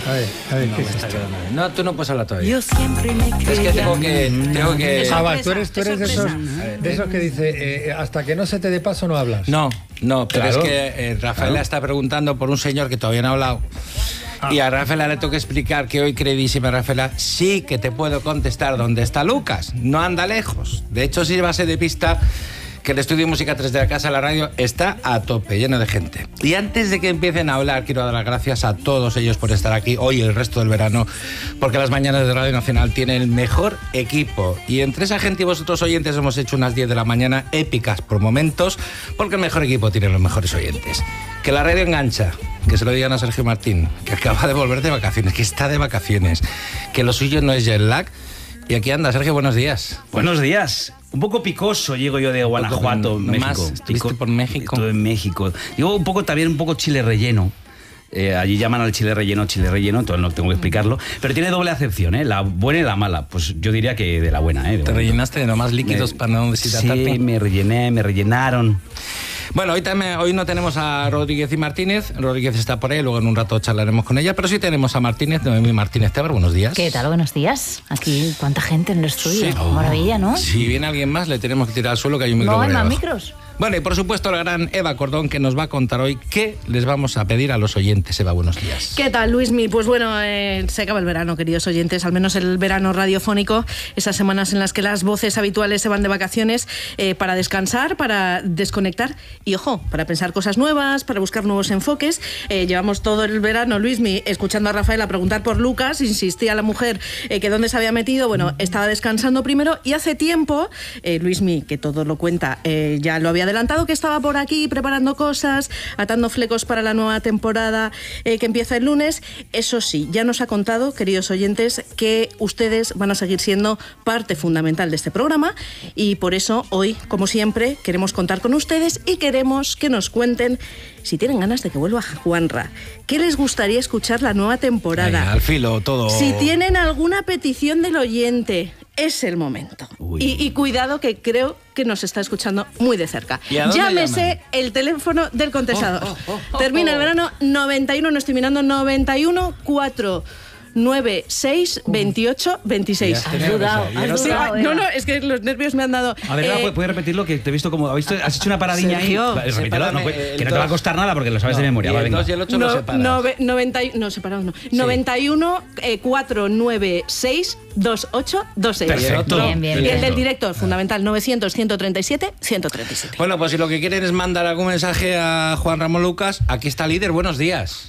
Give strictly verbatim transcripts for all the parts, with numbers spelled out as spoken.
A ver, a ver, no, ¿qué es esto? No, tú no puedes hablar todavía. Yo siempre me creía. Es que tengo que... Tengo que... Ah, va, tú eres, tú eres de esos, de esos que dice, eh, hasta que no se te dé paso no hablas. No, no, pero Claro. es que eh, Rafaela Claro. está preguntando por un señor que todavía no ha hablado. Ah. Y a Rafaela le tengo que explicar que hoy, queridísima Rafaela, sí que te puedo contestar dónde está Lucas. No anda lejos. De hecho, sí va a ser de pista que el estudio Música tres de la Casa de la Radio está a tope, lleno de gente. Y antes de que empiecen a hablar, quiero dar las gracias a todos ellos por estar aquí hoy y el resto del verano, porque las mañanas de Radio Nacional tienen el mejor equipo. Y entre esa gente y vosotros oyentes hemos hecho unas diez de la mañana épicas por momentos, porque el mejor equipo tiene los mejores oyentes. Que la radio engancha, que se lo digan a Sergio Martín, que acaba de volver de vacaciones, que está de vacaciones, que lo suyo no es jet lag. Y aquí anda, Sergio, buenos días. Buenos días. Un poco picoso llego yo de Guanajuato, Más, México. ¿estuviste por México? Estuve en México. Llego un poco también un poco chile relleno. Eh, allí llaman al chile relleno chile relleno, entonces no tengo que explicarlo. Pero tiene doble acepción, ¿eh? La buena y la mala. Pues yo diría que de la buena, ¿eh? De ¿Te buena. rellenaste de nomás líquidos Me- para no deshidratarte? Sí, me rellené, me rellenaron. Bueno, hoy, también, hoy no tenemos a Rodríguez y Martínez. Rodríguez está por ahí, luego en un rato charlaremos con ella. Pero sí tenemos a Martínez, Noemí Martínez Tebar. Buenos días. ¿Qué tal? Buenos días. Aquí, cuánta gente en el estudio. Sí. Maravilla, ¿no? Si viene alguien más, le tenemos que tirar al suelo, que hay un micro No por hay ahí más abajo. micros. Bueno, y por supuesto la gran Eva Cordón, que nos va a contar hoy qué les vamos a pedir a los oyentes. Eva, buenos días. ¿Qué tal, Luismi? Pues bueno, eh, se acaba el verano, queridos oyentes, al menos el verano radiofónico, esas semanas en las que las voces habituales se van de vacaciones eh, para descansar, para desconectar y, ojo, para pensar cosas nuevas, para buscar nuevos enfoques. Eh, llevamos todo el verano, Luismi, escuchando a Rafaela preguntar por Lucas, insistía la mujer eh, que dónde se había metido, bueno, estaba descansando primero y hace tiempo, eh, Luismi, que todo lo cuenta, eh, ya lo había adelantado, que estaba por aquí preparando cosas, atando flecos para la nueva temporada eh, que empieza el lunes. Eso sí, ya nos ha contado, queridos oyentes, que ustedes van a seguir siendo parte fundamental de este programa y por eso hoy, como siempre, queremos contar con ustedes y queremos que nos cuenten si tienen ganas de que vuelva Juanra, qué les gustaría escuchar la nueva temporada. Venga, al filo, todo. Si tienen alguna petición del oyente, es el momento. Y, y cuidado, que creo que nos está escuchando muy de cerca. ¿Y a dónde Llámese llaman? el teléfono del contestador. Oh, oh, oh, oh, Termina el oh. verano noventa y uno, no estoy mirando, noventa y uno cuatro nueve seis veintiocho veintiséis. Ya Has tenía dudado, que ser. has Yo no sé. dudado, No, Eva. no, es que los nervios me han dado. A ver, Eva, Eh, ¿puedes repetirlo? Que te he visto como... ¿Has, visto, has hecho una paradilla Sergio, ahí? Vale, repítelo, no, sepárame, puede- el que no te va a dos. costar nada porque lo sabes de memoria. Y Va, el venga. dos y el ocho no, no, separas. nove- noventa y- no, separados no. noventa y uno eh, cuatro nueve seis dos ocho dos seis. Perfecto. Bien, bien, Y el bien. del director, fundamental, novecientos ciento treinta y siete ciento treinta y siete. Bueno, pues si lo que quieren es mandar algún mensaje a Juan Ramón Lucas, aquí está líder. Buenos días.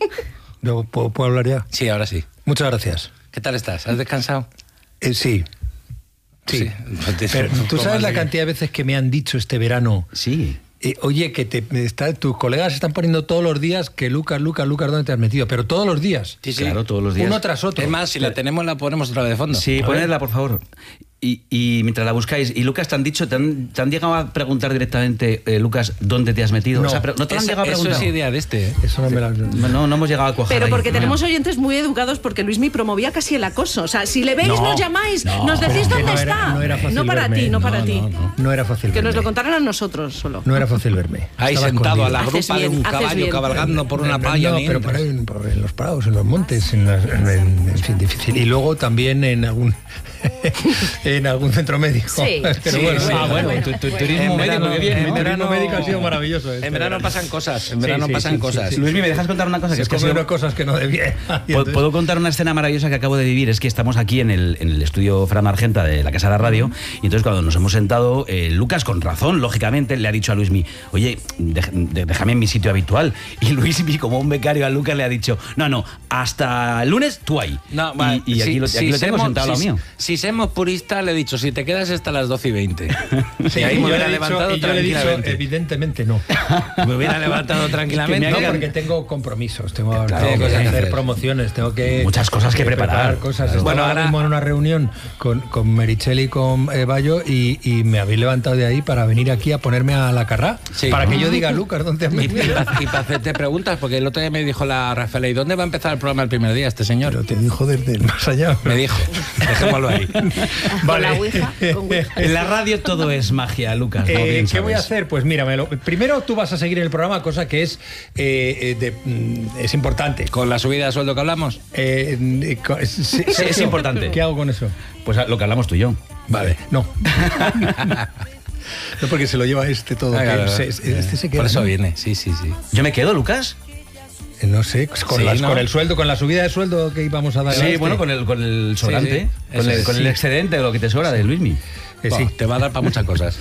Yo, ¿puedo, puedo hablar ya? Sí, ahora sí. Muchas gracias. ¿Qué tal estás? ¿Has descansado? Eh, sí. Sí. Pero tú sabes la cantidad de veces que me han dicho este verano, Sí. eh, oye, que te, está, tus colegas están poniendo todos los días que Lucas, Lucas, Lucas, ¿dónde te has metido? Pero todos los días. Sí, sí. Claro, todos los días. Uno tras otro. Es más, si la tenemos, la ponemos otra vez de fondo. Sí, A ver. ponedla, por favor. Y, y mientras la buscáis, y Lucas, ¿te han dicho, te han, te han llegado a preguntar directamente, eh, Lucas, dónde te has metido? No. O sea, pero no te lo han Esa- llegado a eso preguntar. es idea de este. ¿eh? Eso no me la... No, no hemos llegado a cuajar Pero ahí. porque No. tenemos oyentes muy educados, porque Luismi promovía casi el acoso. O sea, si le veis, No, nos llamáis, no, nos pero decís es que dónde no era- está. no era fácil para verme. ti, no para No, ti. no, no. No era fácil Que nos verme. lo contaran a nosotros solo. No era fácil verme. Ahí Estaba sentado a escondido. la Haces grupa de bien, un haces caballo bien. cabalgando por una No, playa. No, ni pero entra. por, ahí, por en los prados, en los montes, en, las, en, en- en fin, difícil. Y luego también en algún en algún centro médico. Sí. Pero Sí, bueno, sí. bueno, Ah, bueno, bueno. tu, tu- En turismo verano- médico, qué bien, en ¿no? El verano- turismo médico ha sido maravilloso. este En verano verano. pasan cosas. En Sí, verano sí, pasan sí, cosas. sí, sí. Luismi, ¿me dejas contar una cosa? Que Se es que ha sido- comieron cosas que no debía. ¿Puedo, puedo contar una escena maravillosa que acabo de vivir? Es que estamos aquí en el, en el estudio Fran Argenta de la Casa de la Radio y entonces cuando nos hemos sentado, eh, Lucas, con razón, lógicamente, le ha dicho a Luismi, oye, dej- de- déjame en mi sitio habitual. Y Luismi, como un becario a Lucas, le ha dicho, no, no, hasta el lunes tú ahí. No, y, vale, y aquí si- lo, aquí si lo tengo semos- sentado a si- lo mío. Si somos puristas, le he dicho, si te quedas hasta las doce y veinte. Sí, y ahí y me yo le hubiera he dicho- levantado y yo le he dicho, tranquilamente. evidentemente no. Me hubiera levantado tranquilamente. No, porque tengo compromisos, tengo, Claro, tengo que cosas que hacer hacer. promociones, tengo que... Muchas cosas que preparar. cosas. Claro. Estaba Bueno, ahora ahora- mismo en una reunión con, con Meritxell y con eh, Bayo y, y me habéis levantado de ahí para venir aquí a ponerme a la carrá. Sí. Para que yo diga, Lucas, ¿dónde has Y, y, metido? pa- y para hacerte preguntas, porque el otro día me dijo la Rafaela, ¿y dónde va a empezar el programa el primer día este señor? Pero te dijo desde el más allá. Me dijo, dejémoslo ahí. Con la Ouija. Con Ouija. En la radio todo es magia, Lucas. como Eh, bien ¿Qué voy a sabes. hacer? Pues mira, me lo- primero tú vas a seguir en el programa, cosa que es, eh, eh, de, mm, es importante. Con la subida de sueldo que hablamos. Eh, eh, co- sí, Sergio, importante. ¿Qué hago con eso? Pues lo que hablamos tú y yo. Vale, no. No, porque se lo lleva este todo. Ah, que claro. se- este se queda, Por eso ¿no? viene, sí, sí, sí. ¿Yo me quedo, Lucas? Eh, No sé, pues con, Sí, las- ¿no? con el sueldo, con la subida de sueldo que íbamos a dar. Sí, a este. bueno, con el, con el sobrante, sí. con, Eso el, es, con el sí. excedente de lo que te sobra de Luismi. Eh, sí. Buah, te va a dar para muchas cosas.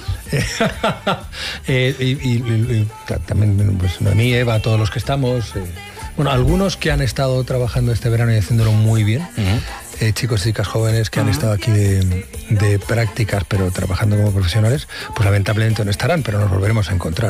Eh, y, y- y- y también pues, Noemí, Eva, todos los que estamos. eh, bueno, algunos que han estado trabajando este verano y haciéndolo muy bien. eh, chicos y chicas jóvenes que han estado aquí de, de prácticas, pero trabajando como profesionales, pues lamentablemente no estarán, pero nos volveremos a encontrar.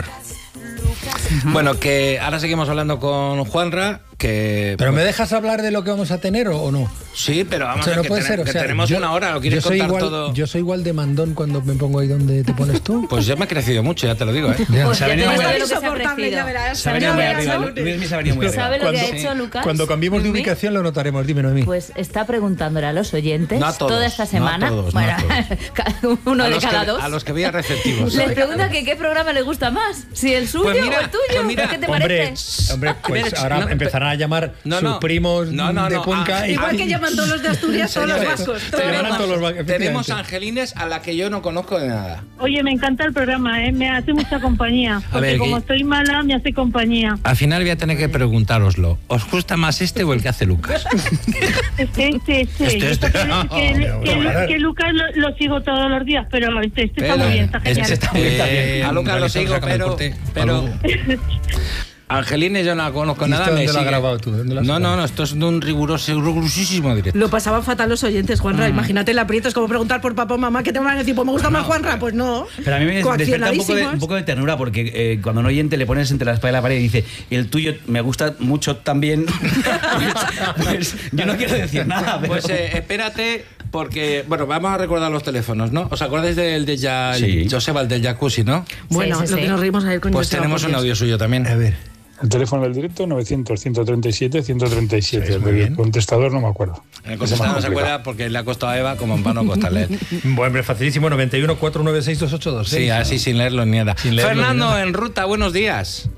Bueno, que ahora seguimos hablando con Juanra, que... ¿Pero me dejas hablar de lo que vamos a tener o, o no? Sí, pero vamos O sea, a no ver, que, puede ten- ser. O que sea, tenemos yo- una hora, ¿lo quieres yo soy contar igual, todo? Yo soy igual de mandón cuando me pongo ahí donde te pones tú. Pues ya me he crecido mucho, ya te lo digo, ¿eh? Ya. Pues Se ha ya te venido ves muy de lo que se ha Insoportable, crecido. ya verás. Se ha venido muy Ya arriba. verás. Luismi se ha venido muy arriba. ¿Sabe lo que ha Cuando- hecho Lucas? Cuando cambiemos de Luismi? ubicación lo notaremos. Dime, Noemí. Pues está preguntándole a los oyentes No a todos, toda esta no a semana. todos, no a bueno, cada uno A de los cada que- dos. A los que veía receptivos. Les pregunta que qué programa le gusta más, si el suyo Pues mira, o el tuyo. pues mira, ¿Qué te Hombre, parece? hombre, pues Mira, ahora no, empezarán a llamar no, sus no. primos No, no, de no, Cuenca. ah, y- Igual que llaman todos los de Asturias, todos los Señores, vascos. todos los llaman vascos. todos los vascos, Tenemos efectivamente. Angelines a la que yo no conozco de nada. Oye, me encanta el programa, ¿eh? Me hace mucha compañía. Porque ver, como que- estoy mala, me hace compañía. Al final voy a tener que preguntároslo. ¿Os gusta más este o el que hace Lucas? Este, este, este. Este, Yo este. creo que, que, que, Bueno, que Lucas lo, lo sigo todos los días, pero este, este está muy bien, está este genial. está muy bien, está bien. Eh, A Lucas lo vale, sigo, sácame el pero, corte. pero Angelines yo no la conozco ¿Y nada. esto me dónde lo has sigue. grabado tú? ¿Dónde lo has No, no, grabado? no, esto es de un riguroso, rigurosísimo directo. Lo pasaban fatal los oyentes, Juanra. Imagínate el aprieto, es como preguntar por papá o mamá, ¿qué te van a decir? Pues me gusta más Juanra. Pues no. Pero a mí me despierta un poco, de, Coaccionadísimos. un poco de ternura porque eh, cuando un oyente le pones entre la espalda y la pared y dice, el tuyo me gusta mucho también, pues, pues yo no quiero decir nada. Pero... Pues eh, espérate, porque, bueno, vamos a recordar los teléfonos, ¿no? ¿Os acordáis del de ya, Sí. Joseba, el del jacuzzi, no? Bueno, Sí, sí, lo sí. que nos reímos ayer con Pues Joseba, tenemos por un Dios. audio suyo también. A ver. El teléfono del directo novecientos, ciento treinta y siete, ciento treinta y siete. Sí, El muy del bien. contestador no me acuerdo. En el Ese contestador más no se complicado. acuerda porque le ha costado a Eva como en vano costarle. Bueno, hombre, facilísimo. noventa y uno, cuatrocientos noventa y seis, dos ochenta y dos. Sí, así sin leerlo ni nada. Sin leerlo ni Fernando, nada. en ruta, buenos días.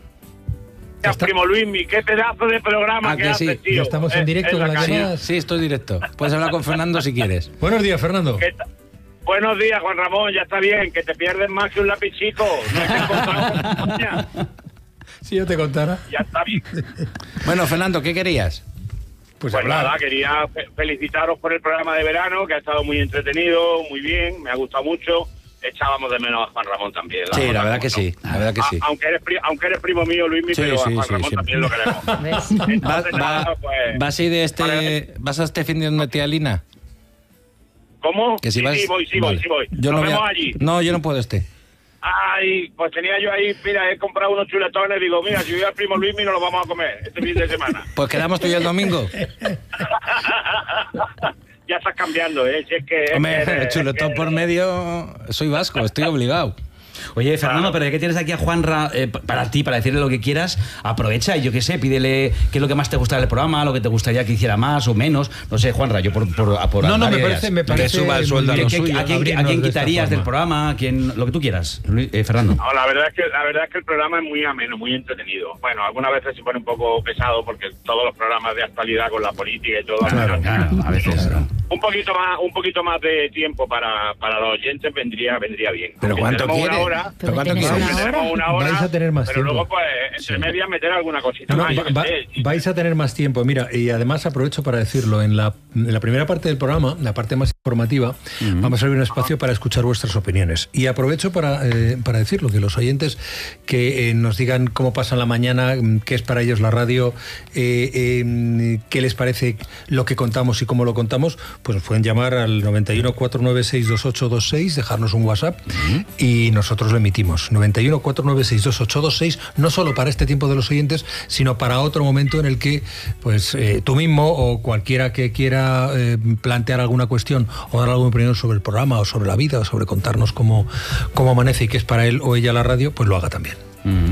Ya, primo Luismi, qué pedazo de programa ¿A que que haces, sí? tío. Ya estamos en Eh, directo en con la las calle. llamadas. Sí, estoy directo. Puedes hablar con Fernando si quieres. Buenos días, Fernando. ¿Qué ta- Buenos días, Juan Ramón, ya está bien, que te pierdes más que un lapicito. No te he contado, coña. Si yo te contara, Ya está bien. Bueno, Fernando, ¿qué querías? pues, Pues hablar. nada, quería fe- felicitaros por el programa de verano, que ha estado muy entretenido, muy bien, me ha gustado mucho. Echábamos de menos a Juan Ramón también. Sí, la verdad verdad que no. sí, la verdad que sí. A- aunque, eres pri- aunque eres primo mío, Luismi, Sí, pero sí, a Juan sí, Ramón sí. también lo queremos. ¿Ves? Va, Entonces, va- nada, pues, ¿Vas a ir de este, Vale. vas a este fin de donde tía Lina? ¿Cómo? Que si sí, vas... sí, voy, sí, Vale. voy, sí voy. Yo Nos no voy a- vemos allí. No, yo no puedo este. Ay, pues tenía yo ahí, mira, he comprado unos chuletones, digo, mira, si voy al primo Luismi nos lo vamos a comer este fin de semana. Pues quedamos tú y yo el domingo. Ya estás cambiando, ¿eh? Si es que... Hombre, es que- el chuletón es que- por medio, soy vasco, estoy obligado. Oye, Fernando, pero ya que tienes aquí a Juanra eh, p- para ti, para decirle lo que quieras, aprovecha y yo qué sé, pídele qué es lo que más te gusta del programa, lo que te gustaría que hiciera más o menos. No sé, Juanra, yo por, por, por No, no, andar me ideas. parece, me Que parece suba el sueldo a muy lo bien. ¿Qué- suyo, ¿A quién, a abrirnos quién de esta quitarías del forma. programa? ¿A quién, lo que tú quieras, Luis- eh, Fernando. No, la verdad es que la verdad es que el programa es muy ameno, muy entretenido. Bueno, algunas veces se pone un poco pesado porque todos los programas de actualidad con la política y todo. Claro, Claro, a veces. Un poquito más, un poquito más de tiempo para, para los oyentes vendría, vendría bien. Pero Aunque ¿cuánto tenemos quiere? Una hora, ¿Pero cuánto tenéis quiere? una aunque hora? tenemos una hora, Vais a tener más pero tiempo. luego pues entre medias meter alguna cosita No, más. yo va- qué va- sé. vais a tener más tiempo. Mira, y además aprovecho para decirlo, en la, en la primera parte del programa, la parte más informativa, vamos a abrir un espacio para escuchar vuestras opiniones. Y aprovecho para, eh, para decirlo, que los oyentes que eh, nos digan cómo pasan la mañana, mm, qué es para ellos la radio, eh, eh, qué les parece lo que contamos y cómo lo contamos, pues nos pueden llamar al noventa y uno, cuatrocientos noventa y seis, veintiocho veintiséis, dejarnos un WhatsApp y nosotros lo emitimos. noventa y uno, cuatrocientos noventa y seis, veintiocho veintiséis, no solo para este tiempo de los oyentes, sino para otro momento en el que pues eh, tú mismo o cualquiera que quiera eh, plantear alguna cuestión o dar alguna opinión sobre el programa o sobre la vida o sobre contarnos cómo, cómo amanece y qué es para él o ella la radio, pues lo haga también. Ujú.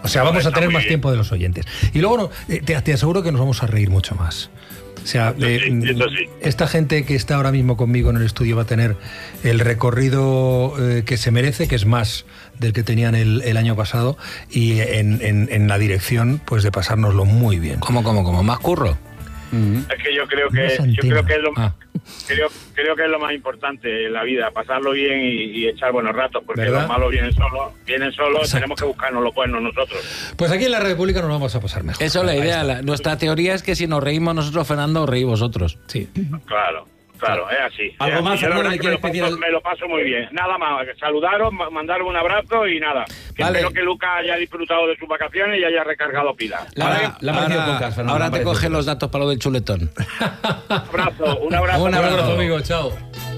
O sea, vamos Está a tener muy más bien. tiempo de los oyentes. Y luego no, eh, te, te aseguro que nos vamos a reír mucho más. O sea, Eso eh, sí, eso sí. esta gente que está ahora mismo conmigo en el estudio va a tener el recorrido eh, que se merece, que es más del que tenían el, el año pasado, y en, en, en la dirección pues de pasárnoslo muy bien. ¿Cómo, cómo, cómo? ¿Más curro? Es que yo creo que Unas yo antenas. creo que es lo Ah. creo, creo que es lo más importante en la vida, pasarlo bien y, y echar buenos ratos, porque ¿Verdad? los malos vienen solos, vienen solos, Exacto. tenemos que buscarnos los buenos nosotros. Pues aquí en la Radio Pública nos vamos a pasar mejor. Eso es la Ahí idea. está. La- nuestra teoría es que si nos reímos nosotros, Fernando, reí vosotros. Sí. Claro, claro, es así. es ¿Algo así. más, Yo la Fernando, verdad que que me, lo quieres paso, pedir al- me lo paso muy bien. Nada más, saludaros, ma- mandaros un abrazo y nada. Que Vale. Espero que Lucas haya disfrutado de sus vacaciones y haya recargado pilas. Ahora, le ha parecido ahora- pocas, Fernando, ahora le ha te parecido cogen pocas. los datos para lo del chuletón. Un abrazo, un abrazo. Un Un abrazo. abrazo, amigo. Chao.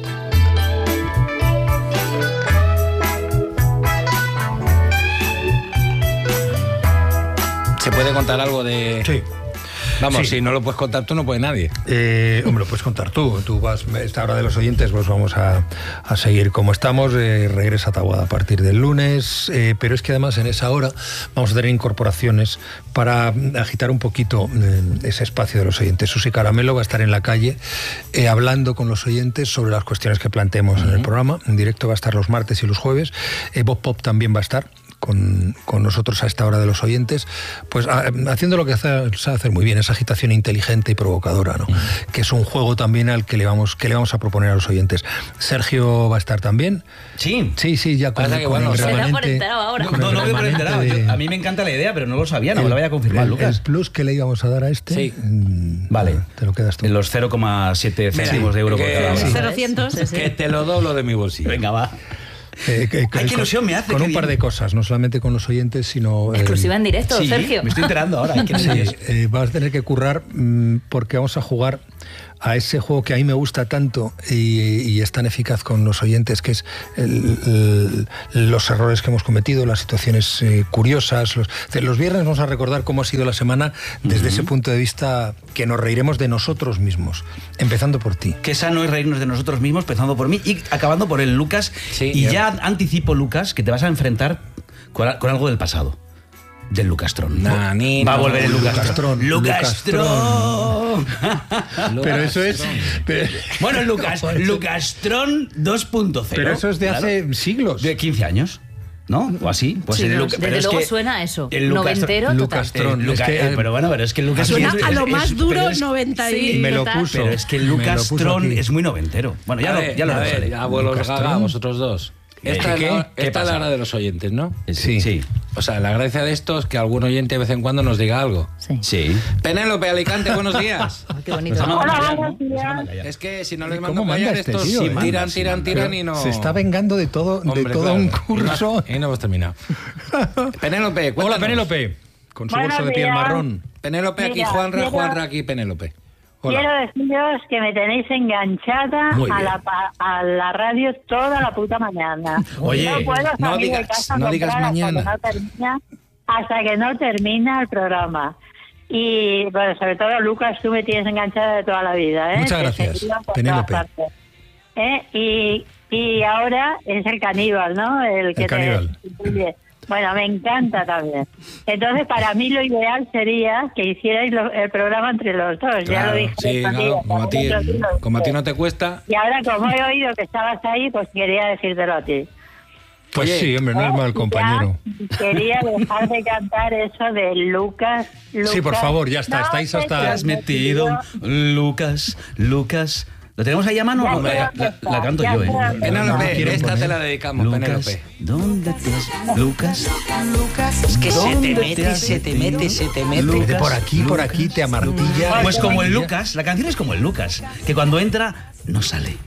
¿Se puede contar algo de...? Sí. Vamos, Sí. si no lo puedes contar tú, no puede nadie. Eh, hombre, lo puedes contar tú. Tú vas, esta hora de los oyentes, pues vamos a, a seguir como estamos. Eh, regresa Taboada a partir del lunes. Eh, pero es que además en esa hora vamos a tener incorporaciones para agitar un poquito eh, ese espacio de los oyentes. Susi Caramelo va a estar en la calle eh, hablando con los oyentes sobre las cuestiones que planteemos en el programa. En directo va a estar los martes y los jueves. Eh, Bob Pop también va a estar con, con nosotros a esta hora de los oyentes, pues a, haciendo lo que hace, sabe hacer muy bien, esa agitación inteligente y provocadora, ¿no? Mm. Que es un juego también al que le vamos que le vamos a proponer a los oyentes. Sergio va a estar también. Sí. Sí, sí, ya con, Pasa que, con bueno, el se da por remanente. enterado ahora. No, con no, el no me he remanente enterado. de- Yo- a mí me encanta la idea, pero no lo sabía, no me el- lo vaya a confirmar, el, Lucas. el plus que le íbamos a dar a este, Sí. mm, Vale. te lo quedas tú. En los cero coma siete céntimos de euro por que- cada sí. hora. Cero cientos. Sí, sí. Que te lo doblo de mi bolsillo. Venga, va. Eh, que- Ay, que- qué ilusión me hace, Con qué un par bien. de cosas, no solamente con los oyentes, sino... eh, Exclusiva en directo, Sí, Sergio. me estoy enterando ahora. qué Sí, nervios. eh, vas a tener que currar mm, porque vamos a jugar a ese juego que a mí me gusta tanto y, y es tan eficaz con los oyentes, que es el- el- los errores que hemos cometido, las situaciones eh, curiosas. Los, los viernes vamos a recordar cómo ha sido la semana desde ese punto de vista que nos reiremos de nosotros mismos, empezando por ti. Qué sano es reírnos de nosotros mismos, empezando por mí y acabando por el Lucas. Sí, y ya. ya anticipo, Lucas, que te vas a enfrentar con, con algo del pasado. Del Lucastron. Nah, ni Va a no. volver el Lucastron, Lucastron. Lucastron. Pero eso es... pero- Bueno, Lucas, Lucastron dos punto cero. pero eso es de claro. hace siglos. De quince años. ¿No? ¿O así? Pues Sí, el no, Luca- desde pero es luego que suena a eso. el Lucastron- Noventero total. Lucastron. Eh, Luca- Es que, eh, pero bueno, pero es que el Lucas Suena es- a lo es- más es- duro, pero es- noventa y... Sí, me lo total. puso. Pero es que el me lo puso Lucastron aquí. es muy noventero. Bueno, ya A lo, ver, ya lo a ver, revisaré. abuelos Lucastron. gaga, vosotros dos. Esta, es ¿Qué? la, ¿Qué esta es la pasa? hora de los oyentes, ¿no? Sí. Sí. O sea, la gracia de esto es que algún oyente de vez en cuando nos diga algo. Sí. Sí. Penélope Alicante, buenos días. Ay, qué bonito. Nos vamos a Hola, callar, ¿no? buenos días. Nos vamos a callar. Es que si no les ¿Cómo mando manda callar, este estos tío, sí, eh? tiran, Manda, tiran, sí, tiran Pero y no... Se está vengando de todo, de Hombre, todo claro. un curso. Y no, y no hemos terminado. Penélope, cuéntanos. Hola, Penélope. Con su Buenos bolso de piel días. marrón. Penélope aquí, Mira, Juanra, quiero- Juanra aquí, Penélope. Hola. Quiero deciros que me tenéis enganchada Muy a bien. la, pa- a la radio toda la puta mañana. Oye, no puedo no salir de digas- casa a no digas comprar mañana. Hasta que, no termina, hasta que no termina el programa. Y bueno, sobre todo, Lucas, tú me tienes enganchada de toda la vida. ¿eh? Muchas Te he gracias, seguido por Penélope. todas partes. ¿Eh? Y, y ahora es el caníbal, ¿no? El que El caníbal. te incluye. Bueno, me encanta también. Entonces, para mí lo ideal sería que hicierais lo- el programa entre los dos. ya Claro, lo dije. sí, el otro claro, día, como a ti, el otro día lo como a ti dije. no te cuesta. Y ahora, como he oído que estabas ahí, pues quería decírtelo a ti. Pues Oye, sí, hombre, no es mal Y compañero. ya quería dejar de cantar eso de Lucas. Lucas. Sí, por favor, ya está, No, estáis que hasta- Te has metido, Lucas, Lucas. ¿Lo tenemos ahí a mano? Ya No, sé la, dónde la- está, la canto ya yo, sé ¿eh? dónde No, Penélope, quiero esta poner. te la dedicamos, Lucas, Penélope. ¿dónde te has... Lucas, Es que se te ¿dónde mete, te has se te metido? mete, se te mete. De por aquí, por aquí, te amartilla. Pues como el Lucas, la canción es como el Lucas, que cuando entra no sale.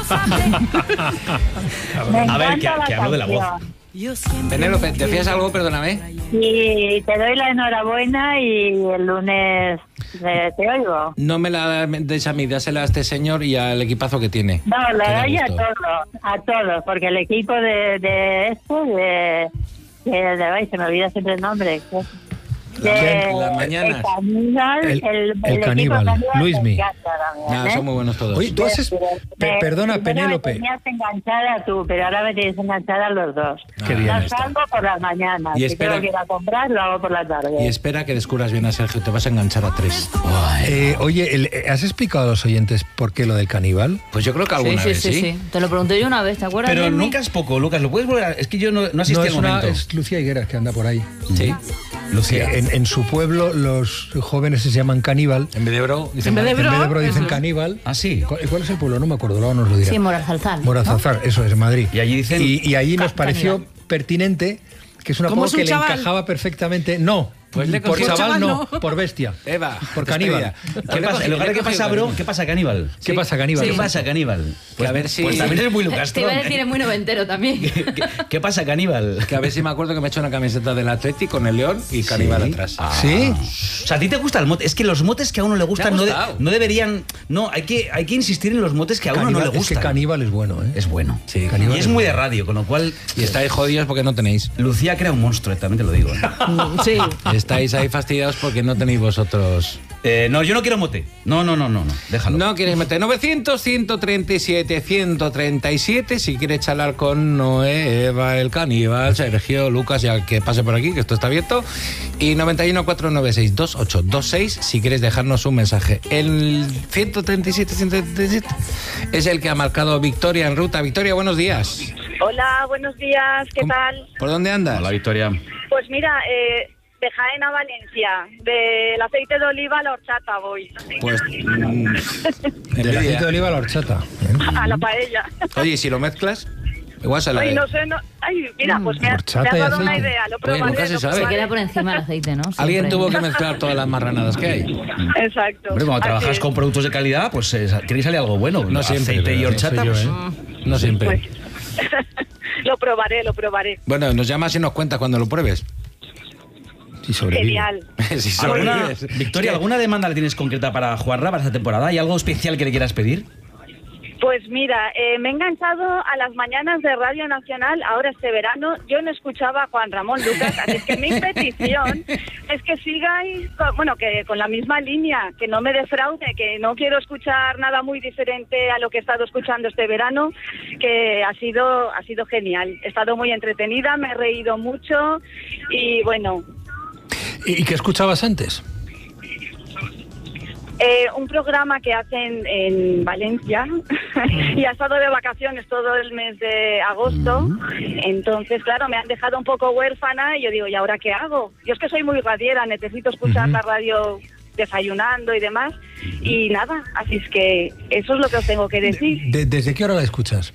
Me A ver, que, encanta la que hablo de la voz. canción. Penélope, ¿decías algo? Perdóname. Y te doy la enhorabuena y el lunes eh, te oigo. No me la des a mí, dásela a este señor y al equipazo que tiene. No, Que le da doy a gusto. todos, a todos, porque el equipo de, de esto, de, de, de- ay, se me olvida siempre el nombre. De- las mañanas. El caníbal, El- el, el equipo caníbal, caníbal Luismi. me encanta también, No, ¿eh? son muy buenos todos. Oye, tú haces... Pero pe- me- perdona, primero Penélope. Me tenías enganchada tú, pero ahora me tienes enganchada los dos. Qué bien No está. salgo por las mañanas. Y Si espera- tengo que ir a comprar, lo hago por la tarde. Y espera que descubras bien a Sergio, te vas a enganchar a tres. Eh, oye, el- ¿has explicado a los oyentes por qué lo del caníbal? Pues yo creo que Sí, alguna sí, vez, sí, ¿sí? sí. Te lo pregunté yo una vez, ¿te acuerdas? Pero Lenny? nunca es poco, Lucas. ¿Lo puedes volver a...? Es que yo no, no asistí No, al es, una, momento. es Lucía Higueras que anda por ahí. Sí. Lucía. Que en, en su pueblo los jóvenes se llaman caníbal. En vez de bro, dicen En vez de En vez de bro, bro dicen eso es. caníbal. Ah, sí. ¿Cuál, cuál es el pueblo? No me acuerdo, luego nos lo dirá. Sí, Morazalzal. Morazazar, eso es, en Madrid. Y allí dicen Y, y allí nos ca- pareció caníbal. pertinente, que es una ¿Cómo apodo es un que le chaval? encajaba perfectamente. No, Pues le por cogió- chaval, chaval, no, no. por bestia. Eva, Por caníbal. despedida. ¿Qué pasa? En lugar de qué pasa, bro, ¿qué pasa, caníbal? ¿Qué pasa, caníbal? ¿Qué pasa, caníbal? Que a ver si- Pues también es muy Te Lucastro. iba a decir, es muy noventero también. ¿Qué, qué- qué pasa, caníbal? Que a ver si me acuerdo que me he hecho una camiseta del Atleti con el león y caníbal atrás. ¿Sí? O sea, ¿a ti te gusta el mote? Es que los motes que a uno le gustan no, de- gustado. no deberían... No, hay que, hay que insistir en los motes que a uno Caníbal, no le es que gustan. caníbal es bueno, ¿eh? Es bueno. Sí, caníbal Y es es muy de bueno. radio, con lo cual... Y estáis jodidos porque no tenéis. Lucía crea un monstruo, también te lo digo. ¿eh? Sí. Estáis ahí fastidiados porque no tenéis vosotros. Eh, no, yo no quiero mote. No, no, no, no, no. Déjalo. No quieres meter novecientos, ciento treinta y siete, ciento treinta y siete. Si quieres charlar con Noé, Eva, el caníbal, Sergio, Lucas, ya que pase por aquí, que esto está abierto. Y noventa y uno, cuatrocientos noventa y seis, veintiocho veintiséis, si quieres dejarnos un mensaje. El ciento treinta y siete, ciento treinta y siete es el que ha marcado Victoria en ruta. Victoria, buenos días. Hola, buenos días, ¿qué ¿Cómo- tal? ¿Por dónde andas? Hola, Victoria. Pues mira, eh, de Jaén a Valencia, del aceite de oliva a la horchata voy, Pues. mm, Del envidia. aceite de oliva a la horchata. ¿eh? a la paella. Oye, ¿y si lo mezclas? Igual se la Ay, no sé, no... Ay, mira, pues me has, horchata me has y dado una aceite. idea, lo Oye, probaré. nunca se lo sabe. Se probaré. queda por encima el aceite, ¿no? Alguien Siempre. tuvo que mezclar todas las marranadas que hay. Exacto. Hombre, cuando Así trabajas es. con productos de calidad, pues eh, tiene que salir algo bueno. No siempre, Aceite y pero horchata, soy yo, pues, ¿eh? No siempre. Pues, lo probaré, lo probaré. Bueno, nos llamas y nos cuentas cuando lo pruebes. Y sobrevive. Genial. Si ¿Alguna, sobrevives. Victoria, ¿alguna demanda la tienes concreta para Juanra para esta temporada? ¿Hay algo especial que le quieras pedir? Pues mira, eh, me he enganchado a las mañanas de Radio Nacional ahora este verano. Yo no escuchaba a Juan Ramón Lucas, así es que mi petición es que sigáis, con, bueno, que con la misma línea, que no me defraude, que no quiero escuchar nada muy diferente a lo que he estado escuchando este verano, que ha sido, ha sido genial. He estado muy entretenida, me he reído mucho y bueno, ¿Y qué escuchabas antes? Eh, un programa que hacen en Valencia y ha estado de vacaciones todo el mes de agosto. Entonces, claro, me han dejado un poco huérfana y yo digo, ¿y ahora qué hago? Yo es que soy muy radiera, necesito escuchar la radio desayunando y demás. Y nada, así es que eso es lo que os tengo que decir. De- ¿Desde qué hora la escuchas?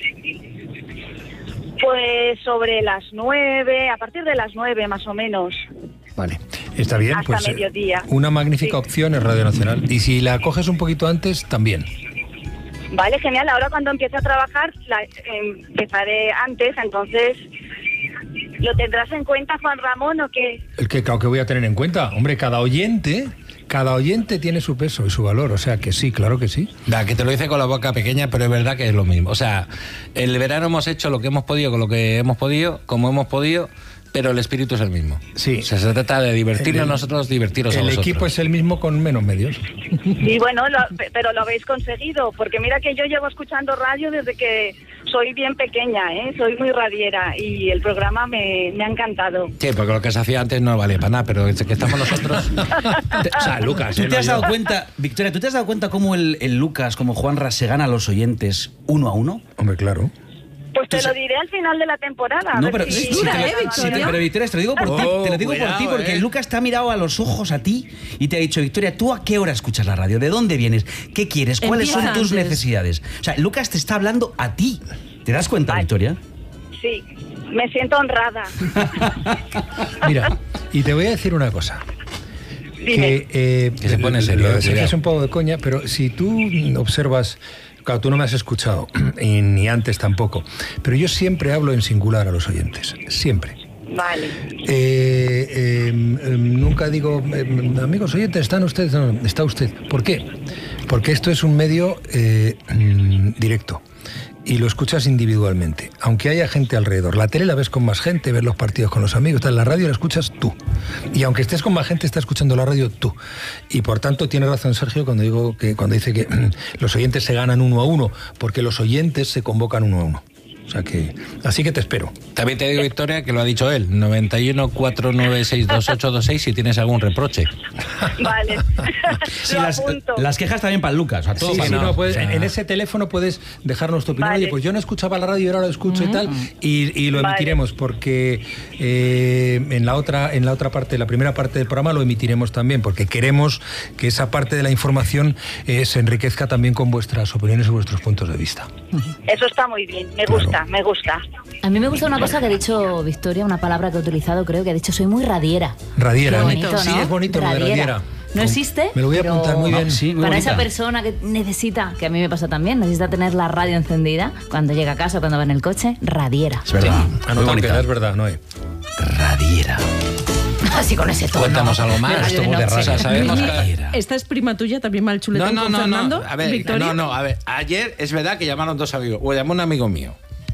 Pues sobre las nueve, a partir de las nueve más o menos. Vale, está bien. Hasta pues, eh, mediodía. Una magnífica Sí. opción es Radio Nacional. Y si la coges un poquito antes, también. Vale, genial. Ahora cuando empiece a trabajar, la, eh, empezaré antes, entonces... ¿Lo tendrás en cuenta, Juan Ramón, o qué? El que claro que voy a tener en cuenta. Hombre, cada oyente, cada oyente tiene su peso y su valor. O sea que sí, claro que sí. Da, que te lo dice con la boca pequeña, pero es verdad que es lo mismo. O sea, el verano hemos hecho lo que hemos podido con lo que hemos podido, como hemos podido, pero el espíritu es el mismo. Sí. O sea, se trata de divertirnos El- nosotros, divertiros a El vosotros. equipo es el mismo con menos medios. Y bueno, lo- pe- pero lo habéis conseguido, porque mira que yo llevo escuchando radio desde que soy bien pequeña, ¿eh? Soy muy radiera y el programa me, me ha encantado. Sí, porque lo que se hacía antes no vale para nada, pero desde que estamos nosotros... O sea, Lucas, ¿Tú eh, te no has yo. dado cuenta, Victoria, ¿tú te has dado cuenta cómo el, el Lucas, como Juanra, se gana a los oyentes uno a uno? Hombre, claro. Pues te Tú lo sa- diré al final de la temporada. a No, ver pero si- si dura, te lo- ¿eh, si te- Victoria? pero Victoria, te lo digo por ti, Oh, te lo digo por ti cuidado, porque eh. Lucas te ha mirado a los ojos a ti y te ha dicho, Victoria, ¿tú a qué hora escuchas la radio? ¿De dónde vienes? ¿Qué quieres? ¿Cuáles Empieza son tus antes. necesidades? O sea, Lucas te está hablando a ti. ¿Te das cuenta, Vale. Victoria? Sí, me siento honrada. Mira, y te voy a decir una cosa. Dime. Que, eh, Que se pone serio, lo de eh, Sergio cuidado. es un poco de coña, pero si tú observas, claro, tú no me has escuchado, y ni antes tampoco, pero yo siempre hablo en singular a los oyentes, siempre. Vale. Eh, eh, eh, nunca digo, eh, amigos oyentes, ¿están ustedes? No, está usted. ¿Por qué? Porque esto es un medio eh, mm, directo. y lo escuchas individualmente, aunque haya gente alrededor. La tele la ves con más gente, ves los partidos con los amigos, tal, la radio la escuchas tú. Y aunque estés con más gente, está escuchando la radio tú. Y por tanto tiene razón Sergio cuando digo que cuando dice que los oyentes se ganan uno a uno, porque los oyentes se convocan uno a uno. O sea que, así que te espero. También te digo, Victoria, que lo ha dicho él, noventa y uno, cuatro nueve seis, dos ocho dos seis, si tienes algún reproche. Vale. Sí, Lo las, apunto. las quejas también para el Lucas. O sea, todo Sí, para sí, el no, Lucas. puedes- O sea, en ese teléfono puedes dejarnos tu opinión. Vale. Oye, pues yo no escuchaba la radio y ahora lo escucho y tal, y, y lo Vale. emitiremos porque eh, en la otra en la otra parte, la primera parte del programa lo emitiremos también, porque queremos que esa parte de la información eh, se enriquezca también con vuestras opiniones y vuestros puntos de vista. Eso está muy bien, me gusta, me gusta. A mí me gusta una cosa que ha dicho Victoria, una palabra que ha utilizado, creo que ha dicho, soy muy radiera. Radiera, Qué ¿no? bonito, Sí, ¿no? es bonito lo de radiera. No existe. Me lo voy a pero apuntar muy bien. Sí, muy para bonita. esa persona que necesita, que a mí me pasa también, necesita tener la radio encendida cuando llega a casa, cuando va en el coche, radiera. Es verdad. Muy Anotado que bonita. es verdad, Noé. Radiera. Así con ese tono. Cuéntanos algo más. Radio de Esto de noche. O sea, sabemos que... Radiera. Esta es prima tuya, también mal No, chuletón no, con no, Fernando. no. A ver, Victoria. no, no, a ver. Ayer es verdad que llamaron dos amigos. O llamó un amigo mío.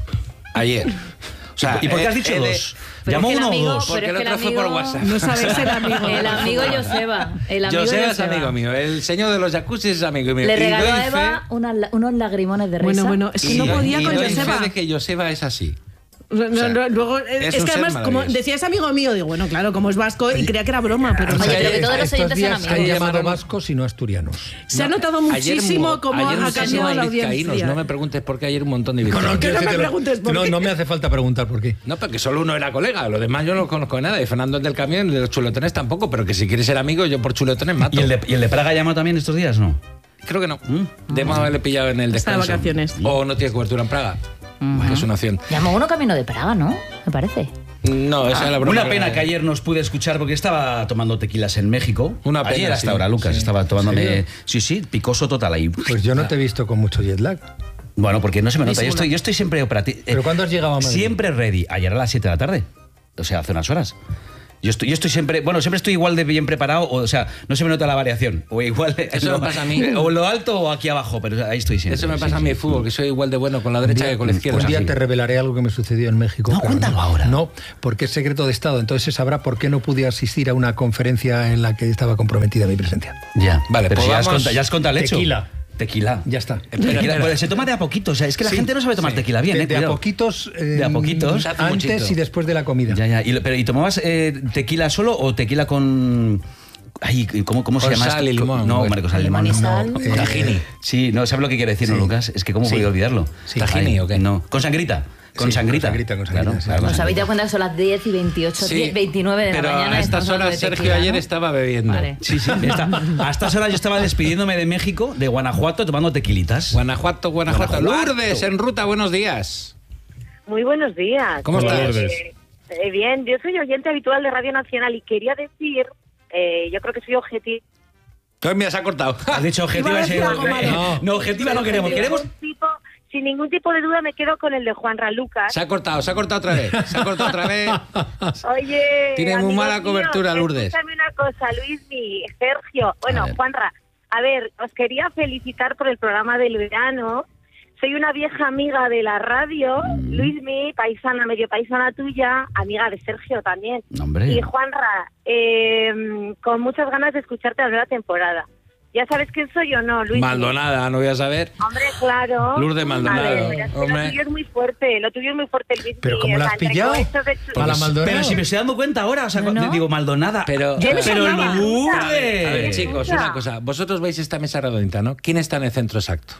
Ayer. O sea, ¿Y por qué has eh, dicho eh, de- dos? Pero ¿Llamó es que el uno amigo- o dos? pero Porque es el que el otro fue por amigo- WhatsApp. No sabes el amigo. El amigo Joseba. El amigo Joseba es Joseba. amigo mío. El señor de los jacuzzi es amigo mío. Le Y regaló doy a Eva fe- unas la- unos lagrimones de risa. Bueno, bueno, es que y- no podía y con doy fe Joseba. de que Joseba es así. No, no, sea, no, luego, eh, es es, un que ser además, como maravilloso. decía, es amigo mío, digo, bueno, claro, como es vasco, y creía que era broma, pero Oye, no. pero que todos los Estos oyentes días sean se han amigos. llamado Llamaron- vascos y no asturianos. Se ha notado Ayer muchísimo mu- cómo ayer ha muchísimo cambiado la hay vizcaínos. audiencia. No me preguntes por qué ayer un montón de No, vizcaínos. no, quiero no me decirte- preguntes por no, qué. no me hace falta preguntar por qué. No, porque solo uno era colega. Los demás yo no conozco de nada. Y Fernando el del camión, de los chuletones tampoco. Pero que si quieres ser amigo, yo por chuletones mato. ¿Y el de, y el de Praga llamó también estos días, no? Creo que no. Debemos haberle pillado en el Está de descanso. vacaciones. O no tiene cobertura en Praga. Que es una opción. Llamó uno camino de Praga, ¿no? Me parece. No, esa es la broma. Una pena que ayer nos pude escuchar porque estaba tomando tequilas en México. Una pena, Ayer hasta sí. ahora, Lucas, Sí. estaba tomándome... ¿En Sí, sí, picoso total ahí. Pues yo no te he visto con mucho jet lag. Bueno, porque no se me nota. Yo Seguro. estoy, yo estoy siempre operativo. ¿Pero cuándo has llegado a Madrid? Siempre ready. Ayer a las siete de la tarde. O sea, hace unas horas. Yo estoy, yo estoy siempre, bueno, siempre estoy igual de bien preparado, o, o sea, no se me nota la variación. O igual Eso lo- me pasa a mí. O lo alto o aquí abajo, pero ahí estoy siempre. Eso me sí, pasa a sí. mí en fútbol, que soy igual de bueno con la derecha que con la izquierda. Un día así. te revelaré algo que me sucedió en México. No, pero cuéntalo ahora. No, porque es secreto de Estado. Entonces se sabrá por qué no pude asistir a una conferencia en la que estaba comprometida mi presencia. Ya, Vale, pero pues si ya has, vamos- contado, ya has contado el hecho. Tequila. Tequila. Ya está. Tequila. espera. Pues se toma de a poquito, o sea, es que la Sí, gente no sabe tomar sí. tequila bien, de, eh, de a cuidado. poquitos. eh, De a poquitos. Hace un Antes muchito. y después de la comida. Ya, ya. Y, lo- pero, ¿y tomabas eh, tequila solo o tequila con... Ay, ¿cómo, cómo se Con llama sal esto? y limón, No, pues. Marcos, sal y Limón limón. y sal. No, eh, Tahini. Sí, no, ¿sabes lo que quiere decir, no, Sí. Lucas? Es que ¿cómo Sí. podía olvidarlo? Sí. ¿Tahini o qué? No, con sangrita. Con Sí, sangrita. con sangrita, con sangrita, Claro, sí. claro, con ¿Os habéis sangrita. dado cuenta que son las diez y veintiocho, Sí, diez, veintinueve de pero la mañana? a estas estamos hablando horas de Sergio tequila, ayer ¿no? estaba bebiendo. Vale. Sí, sí. Esta- a estas horas yo estaba despidiéndome de México, de Guanajuato, tomando tequilitas. Guanajuato, Guanajuato. Guanajuato. Lourdes, en ruta, buenos días. Muy buenos días. ¿Cómo Hola, estás? Lourdes. Eh, eh, bien, yo soy oyente habitual de Radio Nacional y quería decir, eh, yo creo que soy objetivo. Pues mira, se ha cortado. Has dicho objetiva. Iba a decir ese- algo malo. no, no, objetiva no queremos. sin Queremos. ningún tipo, sin ningún tipo de duda me quedo con el de Juanra Lucas. Se ha cortado, se ha cortado otra vez. Se ha cortado otra vez. Oye, Tiene muy amigos mala cobertura, míos, Lourdes. Escúchame una cosa, Luismi, Sergio, bueno, A ver. Juanra, a ver, os quería felicitar por el programa del verano. Soy una vieja amiga de la radio, Mm. Luismi, paisana, medio paisana tuya, amiga de Sergio también. Hombre. Y Juanra, eh, con muchas ganas de escucharte la nueva temporada. ¿Ya sabes quién soy o no, Luis? Maldonada, no voy a saber. Hombre, claro. Lourdes Maldonado, A ver, pero es que hombre. Lo tuyo es muy fuerte, lo tuyo es muy fuerte, Luis. Pero ¿cómo la has pillado? A la Maldonado. Pero si me estoy dando cuenta ahora, o sea, No, no. digo Maldonada. Pero- Yo Yo me pero sonaba. Lourdes. A ver, chicos, una cosa. Vosotros veis esta mesa redondita, ¿no? ¿Quién está en el centro exacto?